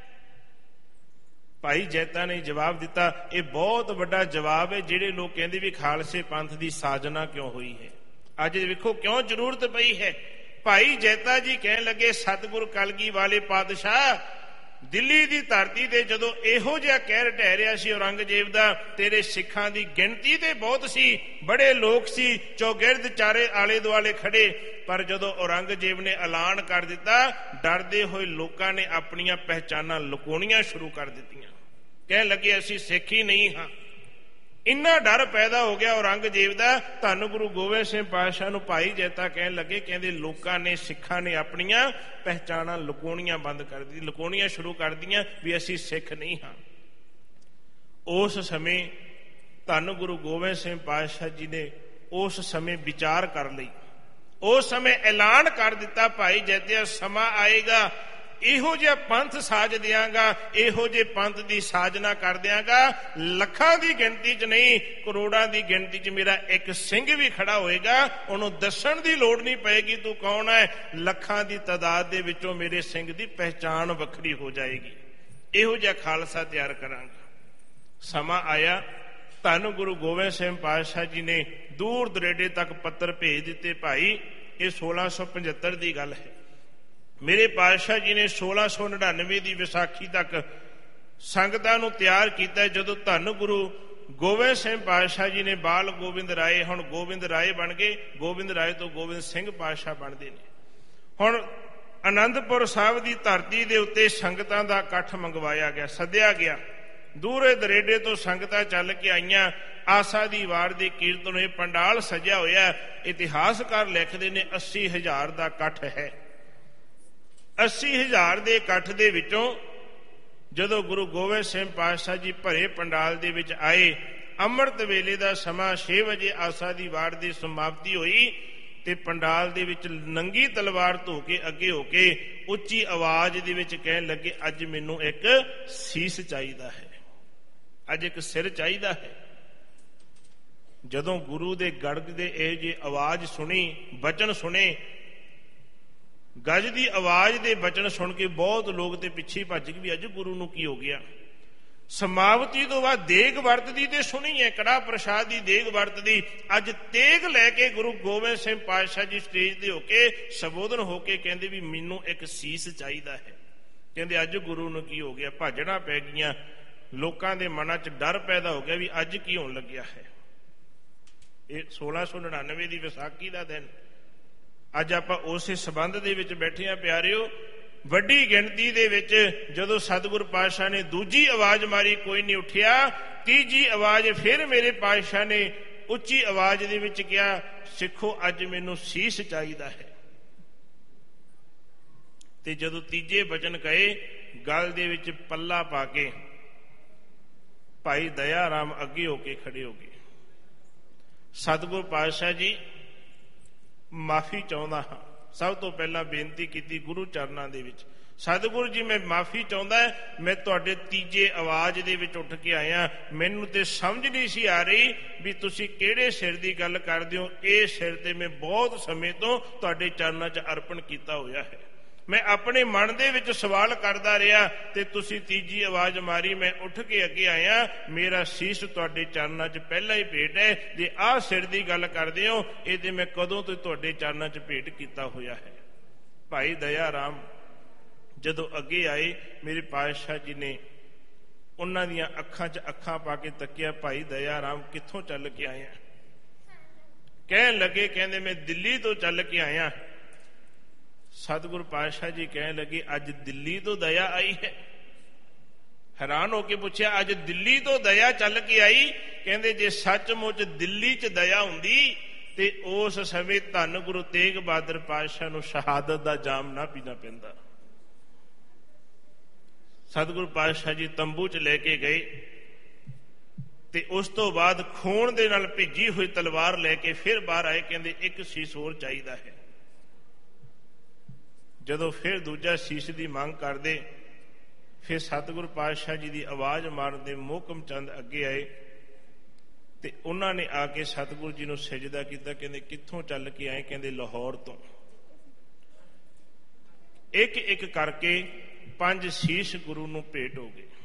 ਭਾਈ ਜੈਤਾ ਨੇ ਜਵਾਬ ਦਿੱਤਾ। ਇਹ ਬਹੁਤ ਵੱਡਾ ਜਵਾਬ ਹੈ। ਜਿਹੜੇ ਲੋਕ ਕਹਿੰਦੇ ਵੀ ਖਾਲਸੇ ਪੰਥ ਦੀ ਸਾਜਨਾ ਕਿਉਂ ਹੋਈ ਹੈ, ਅੱਜ ਵੇਖੋ ਕਿਉਂ ਜ਼ਰੂਰਤ ਪਈ ਹੈ। ਭਾਈ ਜੈਤਾ ਜੀ ਕਹਿਣ ਲੱਗੇ, ਸਤਿਗੁਰੂ ਕਲਗੀ ਵਾਲੇ ਪਾਤਸ਼ਾਹ, ਦਿੱਲੀ ਦੀ ਧਰਤੀ ਤੇ ਜਦੋਂ ਇਹੋ ਜਿਹਾ ਕਹਿਰ ਢਹਿ ਰਿਹਾ ਸੀ ਔਰੰਗਜ਼ੇਬ ਦਾ, ਤੇਰੇ ਸਿੱਖਾਂ ਦੀ ਗਿਣਤੀ ਤੇ ਬਹੁਤ ਸੀ, ਬੜੇ ਲੋਕ ਸੀ, ਚੌਗਿਰਦ ਚਾਰੇ ਆਲੇ ਦੁਆਲੇ ਖੜੇ। ਪਰ ਜਦੋਂ ਔਰੰਗਜ਼ੇਬ ਨੇ ਐਲਾਨ ਕਰ ਦਿੱਤਾ, ਡਰਦੇ ਹੋਏ ਲੋਕਾਂ ਨੇ ਆਪਣੀਆਂ ਪਹਿਚਾਨਾਂ ਲੁਕਾਉਣੀਆਂ ਸ਼ੁਰੂ ਕਰ ਦਿੱਤੀਆਂ। ਕਹਿਣ ਲੱਗੇ ਅਸੀਂ ਸਿੱਖ ਹੀ ਨਹੀਂ ਹਾਂ। ਇੰਨਾ ਡਰ ਪੈਦਾ ਹੋ ਗਿਆ ਔਰੰਗਜ਼ੇਬ ਦਾ। ਧੰਨ ਗੁਰੂ ਗੋਬਿੰਦ ਸਿੰਘ ਪਾਤਸ਼ਾਹ ਨੂੰ ਭਾਈ ਜੈਤਾ ਕਹਿਣ ਲੱਗੇ, ਕਹਿੰਦੇ ਲੋਕਾਂ ਨੇ, ਸਿੱਖਾਂ ਨੇ ਆਪਣੀਆਂ ਪਹਿਚਾਨਾਂ ਲੁਕਾਉਣੀਆਂ ਬੰਦ ਕਰ ਦਿੱਤੀ, ਲੁਕਾਉਣੀਆਂ ਸ਼ੁਰੂ ਕਰ ਦਿੱਤੀਆਂ ਵੀ ਅਸੀਂ ਸਿੱਖ ਨਹੀਂ ਹਾਂ। ਉਸ ਸਮੇਂ ਧੰਨ ਗੁਰੂ ਗੋਬਿੰਦ ਸਿੰਘ ਪਾਤਸ਼ਾਹ ਜੀ ਨੇ ਉਸ ਸਮੇਂ ਵਿਚਾਰ ਕਰ ਲਈ। ਉਸ ਸਮੇਂ ਐਲਾਨ ਕਰ ਦਿੱਤਾ, ਭਾਈ ਜੈਤਿਆ ਸਮਾਂ ਆਏਗਾ, ਇਹੋ ਜਿਹਾ ਪੰਥ ਸਾਜ ਦਿਆਂਗਾ, ਇਹੋ ਜਿਹੇ ਪੰਥ ਦੀ ਸਾਜਨਾ ਕਰ ਦਿਆਂਗਾ, ਲੱਖਾਂ ਦੀ ਗਿਣਤੀ 'ਚ ਨਹੀਂ, ਕਰੋੜਾਂ ਦੀ ਗਿਣਤੀ 'ਚ ਮੇਰਾ ਇੱਕ ਸਿੰਘ ਵੀ ਖੜਾ ਹੋਏਗਾ, ਉਹਨੂੰ ਦੱਸਣ ਦੀ ਲੋੜ ਨਹੀਂ ਪਏਗੀ ਤੂੰ ਕੌਣ ਹੈ। ਲੱਖਾਂ ਦੀ ਤਾਦਾਦ ਦੇ ਵਿੱਚੋਂ ਮੇਰੇ ਸਿੰਘ ਦੀ ਪਹਿਚਾਣ ਵੱਖਰੀ ਹੋ ਜਾਏਗੀ। ਇਹੋ ਜਿਹਾ ਖਾਲਸਾ ਤਿਆਰ ਕਰਾਂਗਾ। ਸਮਾਂ ਆਇਆ, ਧੰਨ ਗੁਰੂ ਗੋਬਿੰਦ ਸਿੰਘ ਪਾਤਸ਼ਾਹ ਜੀ ਨੇ ਦੂਰ ਦੁਰੇਡੇ ਤੱਕ ਪੱਤਰ ਭੇਜ ਦਿੱਤੇ। ਭਾਈ ਇਹ ਸੋਲਾਂ ਸੌ ਪਝੱਤਰ ਦੀ ਗੱਲ ਹੈ। ਮੇਰੇ ਪਾਤਸ਼ਾਹ ਜੀ ਨੇ ਸੋਲਾਂ ਸੌ ਨੜਿਨਵੇਂ ਦੀ ਵਿਸਾਖੀ ਤੱਕ ਸੰਗਤਾਂ ਨੂੰ ਤਿਆਰ ਕੀਤਾ। ਜਦੋਂ ਧੰਨ ਗੁਰੂ ਗੋਬਿੰਦ ਸਿੰਘ ਪਾਤਸ਼ਾਹ ਜੀ ਨੇ ਬਾਲ ਗੋਬਿੰਦ ਰਾਏ, ਹੁਣ ਗੋਬਿੰਦ ਰਾਏ ਬਣ ਗਏ, ਗੋਬਿੰਦ ਰਾਏ ਤੋਂ ਗੋਬਿੰਦ ਸਿੰਘ ਪਾਤਸ਼ਾਹ ਬਣਦੇ ਨੇ। ਹੁਣ ਆਨੰਦਪੁਰ ਸਾਹਿਬ ਦੀ ਧਰਤੀ ਦੇ ਉੱਤੇ ਸੰਗਤਾਂ ਦਾ ਇਕੱਠ ਮੰਗਵਾਇਆ ਗਿਆ, ਸੱਦਿਆ ਗਿਆ। ਦੂਰੇ ਦਰੇਡੇ ਤੋਂ ਸੰਗਤਾਂ ਚੱਲ ਕੇ ਆਈਆਂ। ਆਸਾ ਦੀ ਵਾਰ ਦੇ ਕੀਰਤਨ ਇਹ ਪੰਡਾਲ ਸਜਿਆ ਹੋਇਆ। ਇਤਿਹਾਸਕਾਰ ਲਿਖਦੇ ਨੇ ਅੱਸੀ ਹਜ਼ਾਰ ਦਾ ਇਕੱਠ ਹੈ। ਅੱਸੀ ਹਜ਼ਾਰ ਦੇ ਇਕੱਠ ਦੇ ਵਿੱਚੋਂ ਜਦੋਂ ਗੁਰੂ ਗੋਬਿੰਦ ਸਿੰਘ ਪਾਤਸ਼ਾਹ ਜੀ ਭਰੇ ਪੰਡਾਲ ਦੇ ਵਿੱਚ ਆਏ, ਅੰਮ੍ਰਿਤ ਵੇਲੇ ਦਾ ਸਮਾਂ ਛੇ ਵਜੇ ਆਸਾ ਦੀ ਵਾਰ ਦੀ ਸਮਾਪਤੀ ਹੋਈ ਤੇ ਪੰਡਾਲ ਦੇ ਵਿੱਚ ਨੰਗੀ ਤਲਵਾਰ ਧੋ ਕੇ ਅੱਗੇ ਹੋ ਕੇ ਉੱਚੀ ਆਵਾਜ਼ ਦੇ ਵਿੱਚ ਕਹਿਣ ਲੱਗੇ, ਅੱਜ ਮੈਨੂੰ ਇੱਕ ਸੀਸ ਚਾਹੀਦਾ ਹੈ, ਅੱਜ ਇੱਕ ਸਿਰ ਚਾਹੀਦਾ ਹੈ। ਜਦੋਂ ਗੁਰੂ ਦੇ ਗੜਗ ਦੇ ਇਹ ਜਿਹੀ ਆਵਾਜ਼ ਸੁਣੀ, ਬਚਨ ਸੁਣੇ, ਗੱਜ ਦੀ ਆਵਾਜ਼ ਦੇ ਬਚਨ ਸੁਣ ਕੇ ਬਹੁਤ ਲੋਕ ਤੇ ਪਿੱਛੇ ਭੱਜ ਗਏ ਵੀ ਅੱਜ ਗੁਰੂ ਨੂੰ ਕੀ ਹੋ ਗਿਆ। ਸਮਾਪਤੀ ਤੋਂ ਬਾਅਦ ਦੇਗ ਵਰਤਦੀ ਤੇ ਸੁਣੀ ਹੈ, ਕੜਾਹ ਪ੍ਰਸ਼ਾਦ ਦੀ ਦੇਗ ਵਰਤਦੀ। ਅੱਜ ਤੇਗ ਲੈ ਕੇ ਗੁਰੂ ਗੋਬਿੰਦ ਸਿੰਘ ਪਾਤਸ਼ਾਹ ਜੀ ਸਟੇਜ ਤੇ ਹੋ ਕੇ ਸੰਬੋਧਨ ਹੋ ਕੇ ਕਹਿੰਦੇ ਵੀ ਮੈਨੂੰ ਇੱਕ ਸੀਸ ਚਾਹੀਦਾ ਹੈ। ਕਹਿੰਦੇ ਅੱਜ ਗੁਰੂ ਨੂੰ ਕੀ ਹੋ ਗਿਆ। ਭਾਜੜਾਂ ਪੈ ਗਈਆਂ, ਲੋਕਾਂ ਦੇ ਮਨਾਂ 'ਚ ਡਰ ਪੈਦਾ ਹੋ ਗਿਆ ਵੀ ਅੱਜ ਕੀ ਹੋਣ ਲੱਗਿਆ ਹੈ। ਇਹ ਸੋਲਾਂ ਸੌ ਨੜਿਨਵੇਂ ਦੀ ਵਿਸਾਖੀ ਦਾ ਦਿਨ। ਅੱਜ ਆਪਾਂ ਉਸੇ ਸੰਬੰਧ ਦੇ ਵਿੱਚ ਬੈਠੇ ਹਾਂ ਪਿਆਰਿਓ। ਵੱਡੀ ਗਿਣਤੀ ਦੇ ਵਿੱਚ ਜਦੋਂ ਸਤਿਗੁਰ ਪਾਤਸ਼ਾਹ ਨੇ ਦੂਜੀ ਆਵਾਜ਼ ਮਾਰੀ, ਕੋਈ ਨਹੀਂ ਉੱਠਿਆ। ਤੀਜੀ ਆਵਾਜ਼ ਫਿਰ ਮੇਰੇ ਪਾਤਸ਼ਾਹ ਨੇ ਉੱਚੀ ਆਵਾਜ਼ ਦੇ ਵਿੱਚ ਕਿਹਾ, ਸਿੱਖੋ ਅੱਜ ਮੈਨੂੰ ਸੀਸ ਚਾਹੀਦਾ ਹੈ। ਤੇ ਜਦੋਂ ਤੀਜੇ ਬਚਨ ਕਹੇ, ਗਲ ਦੇ ਵਿੱਚ ਪੱਲਾ ਪਾ ਕੇ ਭਾਈ ਦਇਆ ਰਾਮ ਅੱਗੇ ਹੋ ਕੇ ਖੜੇ ਹੋ ਗਏ। ਸਤਿਗੁਰ ਪਾਤਸ਼ਾਹ ਜੀ, ਮਾਫੀ ਚਾਹੁੰਦਾ ਹਾਂ। ਸਭ ਤੋਂ ਪਹਿਲਾਂ ਬੇਨਤੀ ਕੀਤੀ ਗੁਰੂ ਚਰਨਾਂ ਦੇ ਵਿੱਚ, ਸਤਿਗੁਰੂ ਜੀ ਮੈਂ ਮਾਫੀ ਚਾਹੁੰਦਾ, ਮੈਂ ਤੁਹਾਡੇ ਤੀਜੇ ਆਵਾਜ਼ ਦੇ ਵਿੱਚ ਉੱਠ ਕੇ ਆਇਆ। ਮੈਨੂੰ ਤੇ ਸਮਝ ਨਹੀਂ ਸੀ ਆ ਰਹੀ ਵੀ ਤੁਸੀਂ ਕਿਹੜੇ ਸਿਰ ਦੀ ਗੱਲ ਕਰਦੇ ਹੋ। ਇਹ ਸਿਰ ਤੇ ਮੈਂ ਬਹੁਤ ਸਮੇਂ ਤੋਂ ਤੁਹਾਡੇ ਚਰਨਾਂ 'ਚ ਅਰਪਣ ਕੀਤਾ ਹੋਇਆ ਹੈ। ਮੈਂ ਆਪਣੇ ਮਨ ਦੇ ਵਿੱਚ ਸਵਾਲ ਕਰਦਾ ਰਿਹਾ ਤੇ ਤੁਸੀਂ ਤੀਜੀ ਆਵਾਜ਼ ਮਾਰੀ, ਮੈਂ ਉੱਠ ਕੇ ਅੱਗੇ ਆਇਆ। ਮੇਰਾ ਸੀਸ ਤੁਹਾਡੇ ਚਰਨਾਂ 'ਚ ਪਹਿਲਾਂ ਹੀ ਭੇਟ ਹੈ। ਜੇ ਆਹ ਸਿਰ ਦੀ ਗੱਲ ਕਰਦੇ ਹੋ, ਇਹ ਤੇ ਮੈਂ ਕਦੋਂ ਤੋਂ ਤੁਹਾਡੇ ਚਰਨਾਂ 'ਚ ਭੇਟ ਕੀਤਾ ਹੋਇਆ ਹੈ। ਭਾਈ ਦਇਆ ਰਾਮ ਜਦੋਂ ਅੱਗੇ ਆਏ, ਮੇਰੇ ਪਾਤਸ਼ਾਹ ਜੀ ਨੇ ਉਹਨਾਂ ਦੀਆਂ ਅੱਖਾਂ 'ਚ ਅੱਖਾਂ ਪਾ ਕੇ ਤੱਕਿਆ। ਭਾਈ ਦਇਆ ਰਾਮ ਕਿੱਥੋਂ ਚੱਲ ਕੇ ਆਏ ਆ? ਕਹਿਣ ਲੱਗੇ, ਕਹਿੰਦੇ ਮੈਂ ਦਿੱਲੀ ਤੋਂ ਚੱਲ ਕੇ ਆਇਆ। ਸਤਿਗੁਰੂ ਪਾਤਸ਼ਾਹ ਜੀ ਕਹਿਣ ਲੱਗੇ, ਅੱਜ ਦਿੱਲੀ ਤੋਂ ਦਇਆ ਆਈ ਹੈ? ਹੈਰਾਨ ਹੋ ਕੇ ਪੁੱਛਿਆ, ਅੱਜ ਦਿੱਲੀ ਤੋਂ ਦਇਆ ਚੱਲ ਕੇ ਆਈ? ਕਹਿੰਦੇ ਜੇ ਸੱਚਮੁੱਚ ਦਿੱਲੀ 'ਚ ਦਇਆ ਹੁੰਦੀ ਤੇ ਉਸ ਸਮੇਂ ਧੰਨ ਗੁਰੂ ਤੇਗ ਬਹਾਦਰ ਪਾਤਸ਼ਾਹ ਨੂੰ ਸ਼ਹਾਦਤ ਦਾ ਜਾਮ ਨਾ ਪੀਣਾ ਪੈਂਦਾ। ਸਤਿਗੁਰੂ ਪਾਤਸ਼ਾਹ ਜੀ ਤੰਬੂ 'ਚ ਲੈ ਕੇ ਗਏ ਤੇ ਉਸ ਤੋਂ ਬਾਅਦ ਖੂਨ ਦੇ ਨਾਲ ਭਿੱਜੀ ਹੋਈ ਤਲਵਾਰ ਲੈ ਕੇ ਫਿਰ ਬਾਹਰ ਆਏ। ਕਹਿੰਦੇ ਇੱਕ ਸੀਸ ਹੋਰ ਚਾਹੀਦਾ ਹੈ। ਜਦੋਂ ਫਿਰ ਦੂਜਾ ਸੀਸ ਦੀ ਮੰਗ ਕਰਦੇ, ਫਿਰ ਸਤਿਗੁਰੂ ਪਾਤਸ਼ਾਹ ਜੀ ਦੀ ਆਵਾਜ਼ ਮਾਰਨ ਦੇ ਮੋਹਕਮ ਚੰਦ ਅੱਗੇ ਆਏ ਤੇ ਉਹਨਾਂ ਨੇ ਆ ਕੇ ਸਤਿਗੁਰੂ ਜੀ ਨੂੰ ਸਜਦਾ ਕੀਤਾ। ਕਹਿੰਦੇ ਕਿੱਥੋਂ ਚੱਲ ਕੇ ਆਏ? ਕਹਿੰਦੇ ਲਾਹੌਰ ਤੋਂ। ਇੱਕ ਇੱਕ ਕਰਕੇ ਪੰਜ ਸੀਸ ਗੁਰੂ ਨੂੰ ਭੇਟ ਹੋ ਗਏ।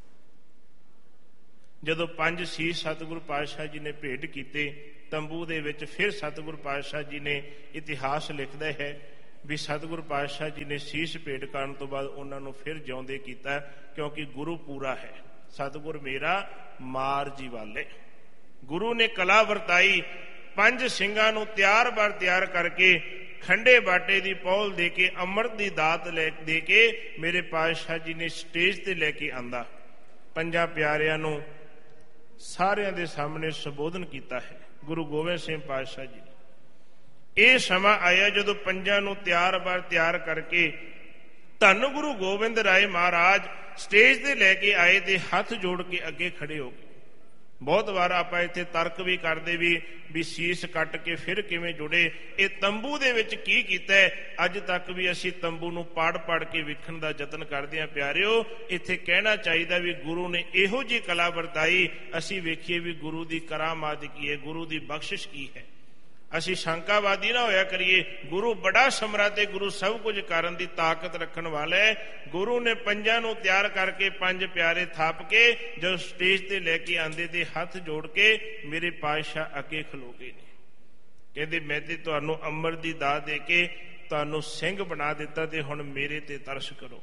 ਜਦੋਂ ਪੰਜ ਸੀਸ ਸਤਿਗੁਰੂ ਪਾਤਸ਼ਾਹ ਜੀ ਨੇ ਭੇਟ ਕੀਤੇ, ਤੰਬੂ ਦੇ ਵਿੱਚ ਫਿਰ ਸਤਿਗੁਰੂ ਪਾਤਸ਼ਾਹ ਜੀ ਨੇ, ਇਤਿਹਾਸ ਲਿਖਦਾ ਹੈ ਵੀ ਸਤਿਗੁਰੂ ਪਾਤਸ਼ਾਹ ਜੀ ਨੇ ਸੀਸ ਭੇਟ ਕਰਨ ਤੋਂ ਬਾਅਦ ਉਹਨਾਂ ਨੂੰ ਫਿਰ ਜਿਉਂਦੇ ਕੀਤਾ, ਕਿਉਂਕਿ ਗੁਰੂ ਪੂਰਾ ਹੈ। ਸਤਿਗੁਰ ਮੇਰਾ ਮਾਰ ਜੀ ਵਾਲੇ। ਗੁਰੂ ਨੇ ਕਲਾ ਵਰਤਾਈ, ਪੰਜ ਸਿੰਘਾਂ ਨੂੰ ਤਿਆਰ ਬਰ ਤਿਆਰ ਕਰਕੇ ਖੰਡੇ ਬਾਟੇ ਦੀ ਪੌਲ ਦੇ ਕੇ, ਅੰਮ੍ਰਿਤ ਦੀ ਦਾਤ ਲੈ ਦੇ ਕੇ ਮੇਰੇ ਪਾਤਸ਼ਾਹ ਜੀ ਨੇ ਸਟੇਜ ਤੇ ਲੈ ਕੇ ਆਂਦਾ। ਪੰਜਾਂ ਪਿਆਰਿਆਂ ਨੂੰ ਸਾਰਿਆਂ ਦੇ ਸਾਹਮਣੇ ਸੰਬੋਧਨ ਕੀਤਾ ਹੈ ਗੁਰੂ ਗੋਬਿੰਦ ਸਿੰਘ ਪਾਤਸ਼ਾਹ ਜੀ। ਇਹ ਸਮਾਂ ਆਇਆ ਜਦੋਂ ਪੰਜਾਂ ਨੂੰ ਤਿਆਰ ਬਰ ਤਿਆਰ ਕਰਕੇ ਧੰਨ ਗੁਰੂ ਗੋਬਿੰਦ ਰਾਏ ਮਹਾਰਾਜ ਸਟੇਜ ਤੇ ਲੈ ਕੇ ਆਏ ਤੇ ਹੱਥ ਜੋੜ ਕੇ ਅੱਗੇ ਖੜੇ ਹੋ ਗਏ। ਬਹੁਤ ਵਾਰ ਆਪਾਂ ਇੱਥੇ ਤਰਕ ਵੀ ਕਰਦੇ ਵੀ ਵੀ ਸੀਸ ਕੱਟ ਕੇ ਫਿਰ ਕਿਵੇਂ ਜੁੜੇ। ਇਹ ਤੰਬੂ ਦੇ ਵਿੱਚ ਕੀ ਕੀਤਾ ਹੈ, ਅੱਜ ਤੱਕ ਵੀ ਅਸੀਂ ਤੰਬੂ ਨੂੰ ਪੜ ਪੜ ਕੇ ਵੇਖਣ ਦਾ ਯਤਨ ਕਰਦੇ ਹਾਂ। ਪਿਆਰਿਓ, ਇੱਥੇ ਕਹਿਣਾ ਚਾਹੀਦਾ ਵੀ ਗੁਰੂ ਨੇ ਇਹੋ ਜਿਹੀ ਕਲਾ ਵਰਤਾਈ, ਅਸੀਂ ਵੇਖੀਏ ਵੀ ਗੁਰੂ ਦੀ ਕਰਾਮਾਤ ਕੀ ਹੈ, ਗੁਰੂ ਦੀ ਬਖਸ਼ਿਸ਼ ਕੀ ਹੈ। ਅਸੀਂ ਸ਼ੰਕਾਵਾਦੀ ਨਾ ਹੋਇਆ ਕਰੀਏ। ਗੁਰੂ ਬੜਾ ਸਮਰੱਥ ਹੈ, ਗੁਰੂ ਸਭ ਕੁਝ ਕਰਨ ਦੀ ਤਾਕਤ ਰੱਖਣ ਵਾਲਾ ਹੈ। ਗੁਰੂ ਨੇ ਪੰਜਾਂ ਨੂੰ ਤਿਆਰ ਕਰਕੇ ਪੰਜ ਪਿਆਰੇ ਥਾਪ ਕੇ ਜਦੋਂ ਸਟੇਜ ਤੇ ਲੈ ਕੇ ਆਂਦੇ ਤੇ ਹੱਥ ਜੋੜ ਕੇ ਮੇਰੇ ਪਾਤਸ਼ਾਹ ਅੱਗੇ ਖਲੋ ਗਏ ਨੇ। ਕਹਿੰਦੇ ਮੈਂ ਤੇ ਤੁਹਾਨੂੰ ਅੰਮ੍ਰਿਤ ਦੀ ਦਾਤ ਦੇ ਕੇ ਤੁਹਾਨੂੰ ਸਿੰਘ ਬਣਾ ਦਿੱਤਾ ਤੇ ਹੁਣ ਮੇਰੇ ਤੇ ਤਰਸ ਕਰੋ।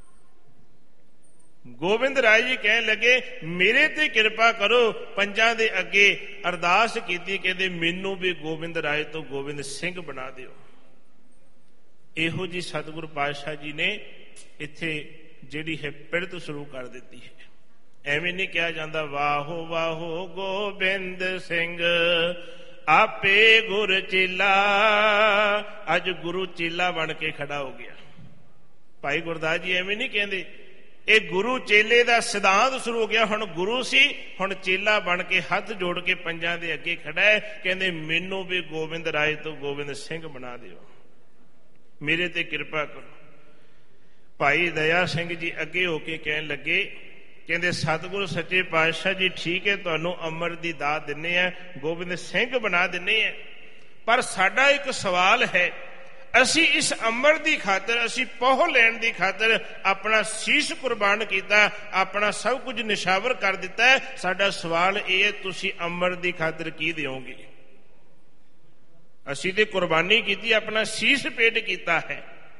ਗੋਬਿੰਦ ਰਾਏ ਜੀ ਕਹਿਣ ਲੱਗੇ ਮੇਰੇ ਤੇ ਕਿਰਪਾ ਕਰੋ। ਪੰਜਾਂ ਦੇ ਅੱਗੇ ਅਰਦਾਸ ਕੀਤੀ, ਕਹਿੰਦੇ ਮੈਨੂੰ ਵੀ ਗੋਬਿੰਦ ਰਾਏ ਤੋਂ ਗੋਬਿੰਦ ਸਿੰਘ ਬਣਾ ਦਿਓ। ਇਹੋ ਜੀ ਸਤਿਗੁਰੂ ਪਾਤਸ਼ਾਹ ਜੀ ਨੇ ਇੱਥੇ ਜਿਹੜੀ ਹੈ ਪਿੜਤ ਸ਼ੁਰੂ ਕਰ ਦਿੱਤੀ ਹੈ। ਐਵੇਂ ਨਹੀਂ ਕਿਹਾ ਜਾਂਦਾ ਵਾਹੋ ਵਾਹੋ ਗੋਬਿੰਦ ਸਿੰਘ ਆਪੇ ਗੁਰ ਚੇਲਾ। ਅੱਜ ਗੁਰੂ ਚੇਲਾ ਬਣ ਕੇ ਖੜਾ ਹੋ ਗਿਆ। ਭਾਈ ਗੁਰਦਾਸ ਜੀ ਐਵੇਂ ਨਹੀਂ ਕਹਿੰਦੇ, ਇਹ ਗੁਰੂ ਚੇਲੇ ਦਾ ਸਿਧਾਂਤ ਸ਼ੁਰੂ ਹੋ ਗਿਆ। ਹੁਣ ਗੁਰੂ ਸੀ, ਹੁਣ ਚੇਲਾ ਬਣ ਕੇ ਹੱਥ ਜੋੜ ਕੇ ਪੰਜਾਂ ਦੇ ਅੱਗੇ ਖੜਾ ਹੈ। ਕਹਿੰਦੇ ਮੈਨੂੰ ਵੀ ਗੋਬਿੰਦ ਰਾਏ ਤੋਂ ਗੋਬਿੰਦ ਸਿੰਘ ਬਣਾ ਦਿਓ, ਮੇਰੇ ਤੇ ਕਿਰਪਾ ਕਰੋ। ਭਾਈ ਦਇਆ ਸਿੰਘ ਜੀ ਅੱਗੇ ਹੋ ਕੇ ਕਹਿਣ ਲੱਗੇ, ਕਹਿੰਦੇ ਸਤਿਗੁਰੂ ਸੱਚੇ ਪਾਤਸ਼ਾਹ ਜੀ ਠੀਕ ਹੈ, ਤੁਹਾਨੂੰ ਅੰਮ੍ਰਿਤ ਦੀ ਦਾਤ ਦਿੰਨੇ ਆ, ਗੋਬਿੰਦ ਸਿੰਘ ਬਣਾ ਦਿੰਨੇ ਆ, ਪਰ ਸਾਡਾ ਇੱਕ ਸਵਾਲ ਹੈ। ਅਸੀਂ ਇਸ ਅੰਮ੍ਰਿਤ ਦੀ ਖਾਤਰ, ਅਸੀਂ ਪੋਹ ਲੈਣ ਦੀ ਖਾਤਰ ਆਪਣਾ ਸੀਸ ਕੁਰਬਾਨ ਕੀਤਾ, ਆਪਣਾ ਸਭ ਕੁਝ ਨਿਸ਼ਾਵਰ ਕਰ ਦਿੱਤਾ ਹੈ। ਸਾਡਾ ਸਵਾਲ ਇਹ ਹੈ, ਤੁਸੀਂ ਅੰਮ੍ਰਿਤ ਦੀ ਖਾਤਰ ਕੀ ਦਿਓਗੇ? ਅਸੀਂ ਤੇ ਕੁਰਬਾਨੀ ਕੀਤੀ, ਆਪਣਾ ਸੀਸ ਭੇਟ ਕੀਤਾ ਹੈ।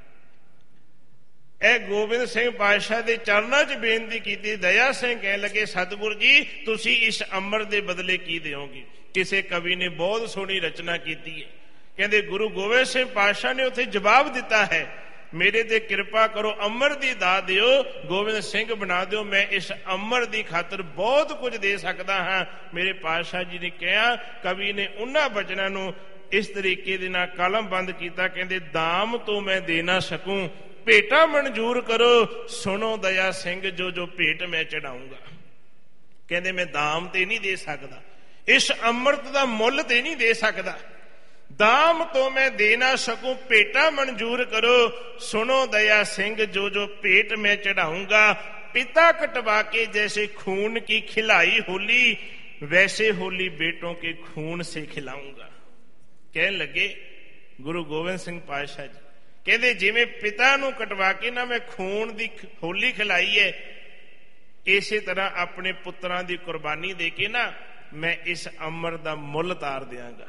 ਇਹ ਗੋਬਿੰਦ ਸਿੰਘ ਪਾਤਸ਼ਾਹ ਦੇ ਚਰਨਾਂ 'ਚ ਬੇਨਤੀ ਕੀਤੀ। ਦਇਆ ਸਿੰਘ ਕਹਿਣ ਲੱਗੇ ਸਤਿਗੁਰੂ ਜੀ ਤੁਸੀਂ ਇਸ ਅੰਮ੍ਰਿਤ ਦੇ ਬਦਲੇ ਕੀ ਦਿਓਗੇ? ਕਿਸੇ ਕਵੀ ਨੇ ਬਹੁਤ ਸੋਹਣੀ ਰਚਨਾ ਕੀਤੀ ਹੈ। ਕਹਿੰਦੇ ਗੁਰੂ ਗੋਬਿੰਦ ਸਿੰਘ ਪਾਤਸ਼ਾਹ ਨੇ ਉੱਥੇ ਜਵਾਬ ਦਿੱਤਾ ਹੈ, ਮੇਰੇ ਤੇ ਕਿਰਪਾ ਕਰੋ, ਅੰਮ੍ਰਿਤ ਦੀ ਦਾਤ ਦਿਓ, ਗੋਬਿੰਦ ਸਿੰਘ ਬਣਾ ਦਿਓ। ਮੈਂ ਇਸ ਅੰਮ੍ਰਿਤ ਦੀ ਖਾਤਰ ਬਹੁਤ ਕੁਝ ਦੇ ਸਕਦਾ ਹਾਂ। ਮੇਰੇ ਪਾਤਸ਼ਾਹ ਜੀ ਨੇ ਕਿਹਾ, ਕਵੀ ਨੇ ਉਹਨਾਂ ਬਚਨਾਂ ਨੂੰ ਇਸ ਤਰੀਕੇ ਦੇ ਨਾਲ ਕਲਮਬੰਦ ਕੀਤਾ। ਕਹਿੰਦੇ ਦਾਮ ਤੋਂ ਮੈਂ ਦੇ ਨਾ ਸਕੂੰ, ਭੇਟਾ ਮਨਜ਼ੂਰ ਕਰੋ, ਸੁਣੋ ਦਇਆ ਸਿੰਘ ਜੋ ਜੋ ਭੇਟ ਮੈਂ ਚੜਾਊਂਗਾ। ਕਹਿੰਦੇ ਮੈਂ ਦਾਮ ਤੇ ਨਹੀਂ ਦੇ ਸਕਦਾ, ਇਸ ਅੰਮ੍ਰਿਤ ਦਾ ਮੁੱਲ ਤੇ ਨਹੀਂ ਦੇ ਸਕਦਾ। ਦਾਮ ਤੋਂ ਮੈਂ ਦੇ ਨਾ ਸਕੂੰ, ਭੇਟਾ ਮਨਜ਼ੂਰ ਕਰੋ, ਸੁਣੋ ਦਇਆ ਸਿੰਘ ਜੋ ਜੋ ਭੇਟ ਮੈਂ ਚੜਾਊਂਗਾ। पिता कटवा के जैसे खून की खिलाई होली, वैसे होली बेटों के खून से खिलाऊंगा। कहने लगे गुरु गोबिंद सिंह पातशाह जी, कहते जिवें पिता नूं कटवा के ना मैं खून दी होली खिलाई है, इसे तरह अपने पुत्रां दी कुर्बानी दे के ना मैं इस अमर दा मुल तार दियांगा।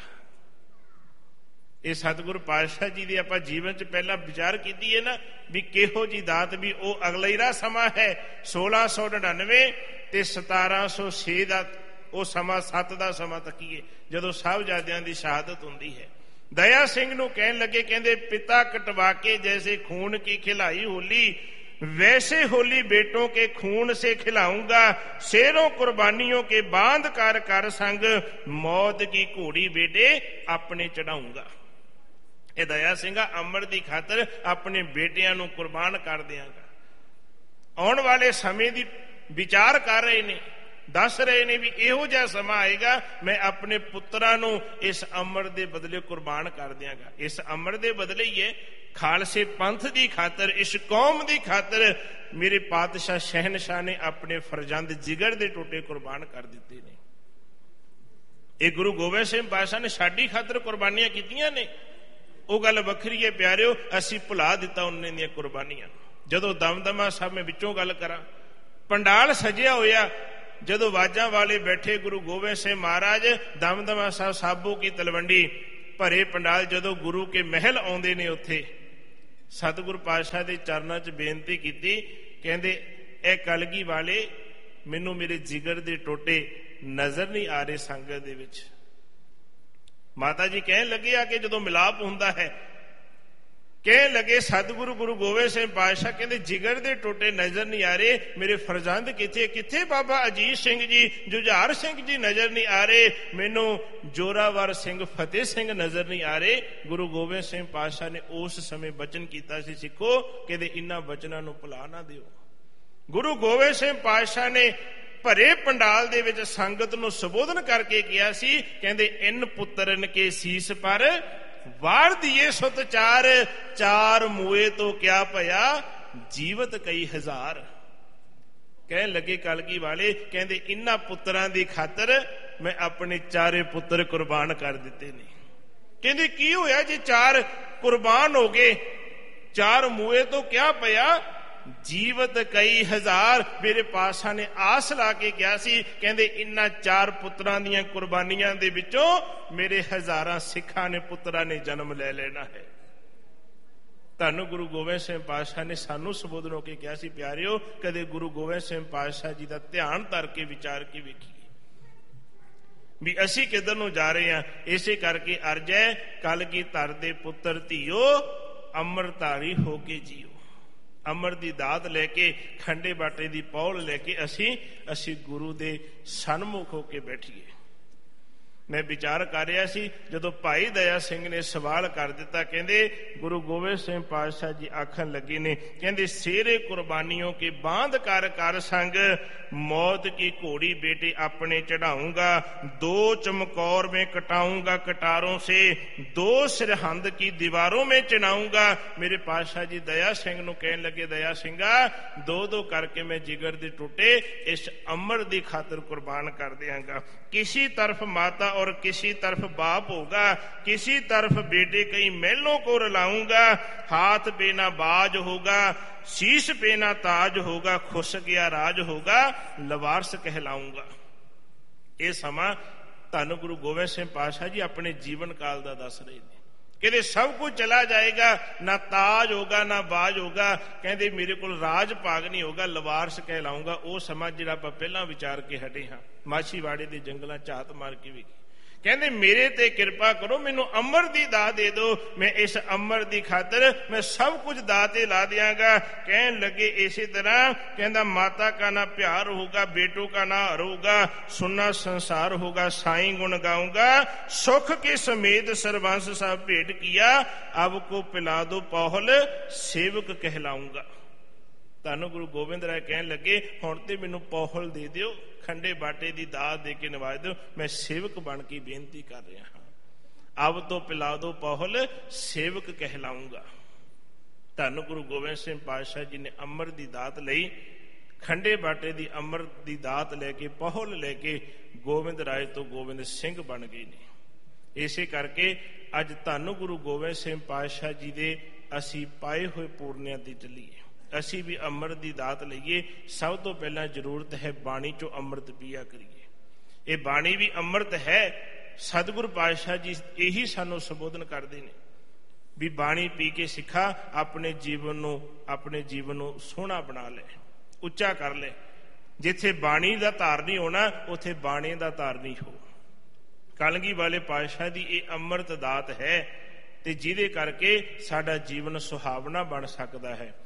ये सतगुरु पातशाह जी दी आपां जीवन च पहला विचार कीती है ना भी किहो जी दात भी वो अगलेरा समा है सोलह सौ निन्यानवे ते सतारह सौ छे का वो समा सत्त का समा तकीए जदों साहबजादियां दी शहादत हुंदी है। दया सिंह नूं कहण लगे कहंदे पिता कटवा के जैसे खून की खिलाई होली, वैसे होली बेटों के खून से खिलाऊंगा। शेरों कुर्बानियों के बांध कर कर संग मौत की घोड़ी बेटे अपने चढ़ाऊंगा। ये दया सिंह अमर की खातर अपने बेटियां नूं कुर्बान कर देंगा। आने वाले समय की विचार कर रहे ने, दस रहे ने भी इहो जिहा समा आएगा मैं अपने पुत्रां नूं इस अमर दे बदले कुर्बान कर देंगा। इस अमर दे बदले ही है खालसे पंथ की खातर, इस कौम की खातर मेरे पातशाह शहनशाह ने अपने फरजंद जिगर दे टोटे कुर्बान कर दिते ने। ये गुरु गोबिंद सिंह पातशाह ने साडी खातर कुर्बानियां कीतियां ने। वो गल वखरी है प्यारिओ, असीं भुला दिता उन्हां दीयां कुर्बानियां। जदों दमदमा साहब मैं विचों गल करा, पंडाल सजिया होया, जदों वाजां वाले बैठे गुरु गोबिंद सिंह महाराज दमदमा साहब साबो की तलवंडी भरे पंडाल, जदों गुरु के महल आउंदे ने उत्थे सतगुरु पातशाह दे चरनां च बेनती कीती, कहंदे ए कलगी वाले मैनू मेरे जिगर दे टोटे नजर नहीं आ रहे संगत दे विच। माता जी कहन लगे आके जदों मिलाप हुंदा है, कहन लगे सतगुरु गुरु गोबिंद सिंह पातशाह कहंदे जिगर दे टोटे नजर नहीं आ रहे, मेरे फरजंद किथे किथे बाबा अजीत सिंह जी, जुझार सिंह जी नजर नहीं आ रहे, मैनू जोरावर सिंह फतेह सिंह नजर नहीं आ रहे। गुरु गोबिंद सिंह पातशाह ने उस समय वचन कीता सी, सिखो कहंदे इन्हां वचनां नूं भुला ना दिओ। गुरु गोबिंद सिंह पातशाह ने भरे पंडाल दे विच संगत नूं संबोधन करके किया सी, कहंदे इन पुत्रन के सीस पर वार दिए सुत चार, चार मुए तो क्या भया जीवत कई हजार। कहने लगे कलगी वाले, कहंदे इन्हां पुत्रां दी खातर मैं अपने चारे पुत्र कुर्बान कर दिते ने। कहंदे की होया जे चार कुर्बान हो गए, चार मुए तो क्या भया जीवत कई हजार। मेरे पातशाह ने आस ला के कहा सी, कहंदे इन्हां चार पुत्रां दीयां कुर्बानियां दे विचों मेरे हजारां सिखां ने पुत्रां ने जन्म ले लेना है। धन गुरु गोबिंद सिंह पातशाह ने सानू संबोधन होके कहा सी, प्यारिओ कदे गुरु गोबिंद सिंह पातशाह जी दा ध्यान धर के विचार के वेखीए भी असीं किधर नूं जा रहे हां। इसे करके अर्ज है कल की धर दे पुत्र धीओ अमरधारी होके जीओ। ਅੰਮ੍ਰਿਤ ਦੀ ਦਾਤ ਲੈ ਕੇ, ਖੰਡੇ ਬਾਟੇ ਦੀ ਪੌਲ ਲੈ ਕੇ ਅਸੀਂ ਅਸੀਂ ਗੁਰੂ ਦੇ ਸਨਮੁਖ ਹੋ ਕੇ ਬੈਠੀਏ। ਮੈਂ ਵਿਚਾਰ ਕਰ ਰਿਹਾ ਸੀ, ਜਦੋਂ ਭਾਈ ਦਇਆ ਸਿੰਘ ਨੇ ਸਵਾਲ ਕਰ ਦਿੱਤਾ, ਕਹਿੰਦੇ ਗੁਰੂ ਗੋਬਿੰਦ ਸਿੰਘ ਪਾਤਸ਼ਾਹ ਜੀ ਆਖਣ ਲੱਗੇ ਨੇ, ਕਹਿੰਦੇ ਸ਼ੇਰੇ ਕੁਰਬਾਨੀਆਂ ਕੇ ਬਾਂਧ ਕਰ ਕਰ ਸੰਗ, मौत की घोड़ी बेटे अपने चढ़ाऊंगा, दो चमकौर में कटाऊंगा कटारों से, दो सरहंद की दीवारों में चिनाऊंगा। मेरे पातशाह जी दया सिंह नूं कहन लगे, दया सिंघा दो दो करके मैं जिगर दे टुटे इस अमर दी खातिर कुर्बान कर देंगा। किसी तरफ माता और किसी तरफ बाप होगा, किसी तरफ बेटे कई महलों को रलाऊंगा, हाथ पे ना बाज होगा, शीश पे ना ताज होगा, खुश गया राज होगा, लवारस कहलाऊंगा। ये समा धन गुरु गोबिंद सिंह पातशाह जी अपने जीवन काल का दस रहे हैं। कहते सब कुछ चला जाएगा, ना ताज होगा ना बाज होगा, कहते मेरे को राज भाग नहीं होगा, लवारस कहलाऊंगा। वो समा जिहड़ा आपां पहलां विचार के हटे हाँ, माछीवाड़े के जंगलों झात मार के भी कहते मेरे ते कृपा करो, मैनू अमर दी दात दे दो, मैं इस अमर दी खातिर मैं सब कुछ दाते ला दियांगा। कहन लगे इसी तरह कहता माता का ना प्यार होगा, बेटों का ना हर होगा, सुना संसार होगा, साईं गुण गाऊंगा, सुख के समेत सर्वंश सब भेंट किया, अब को पिला दो पौहल सेवक कहलाऊंगा। धन गुरु गोबिंद राय कहन लगे हुण ते मैनू पौहल दे दिओ, खंडे बाटे दी दात दे के नवाज दो, मैं सेवक बन के बेनती कर रहा हाँ, अब तो पिला दो पौहल सेवक कहलाऊंगा। धन गुरु गोबिंद सिंह पातशाह जी ने अमर दी दात लई, खंडे बाटे दी अमर दी दात लैके पौहल लैके गोबिंद राय तो गोबिंद सिंह बन गए ने। इसे करके अज धन गुरु गोबिंद सिंह पातशाह जी दे असी पाए हुए पूर्णियां ते चलीए, असी भी अमृत की दात लईए। सब तो पहला जरूरत है बाणी चो अमृत पिया करिए। ये बाणी भी अमृत है, सतगुरु पातशाह जी यही सानू संबोधन करते हैं भी बाणी पी के सिखा अपने जीवन नू अपने जीवन नू सोहना बना ले, उच्चा कर ले। जिथे बाणी का धार नहीं होना उथे बाणे का धार नहीं हो। कलगी वाले पातशाह की ये अमृत दात है ते जिहदे करके साडा जीवन सुहावना बन सकता है।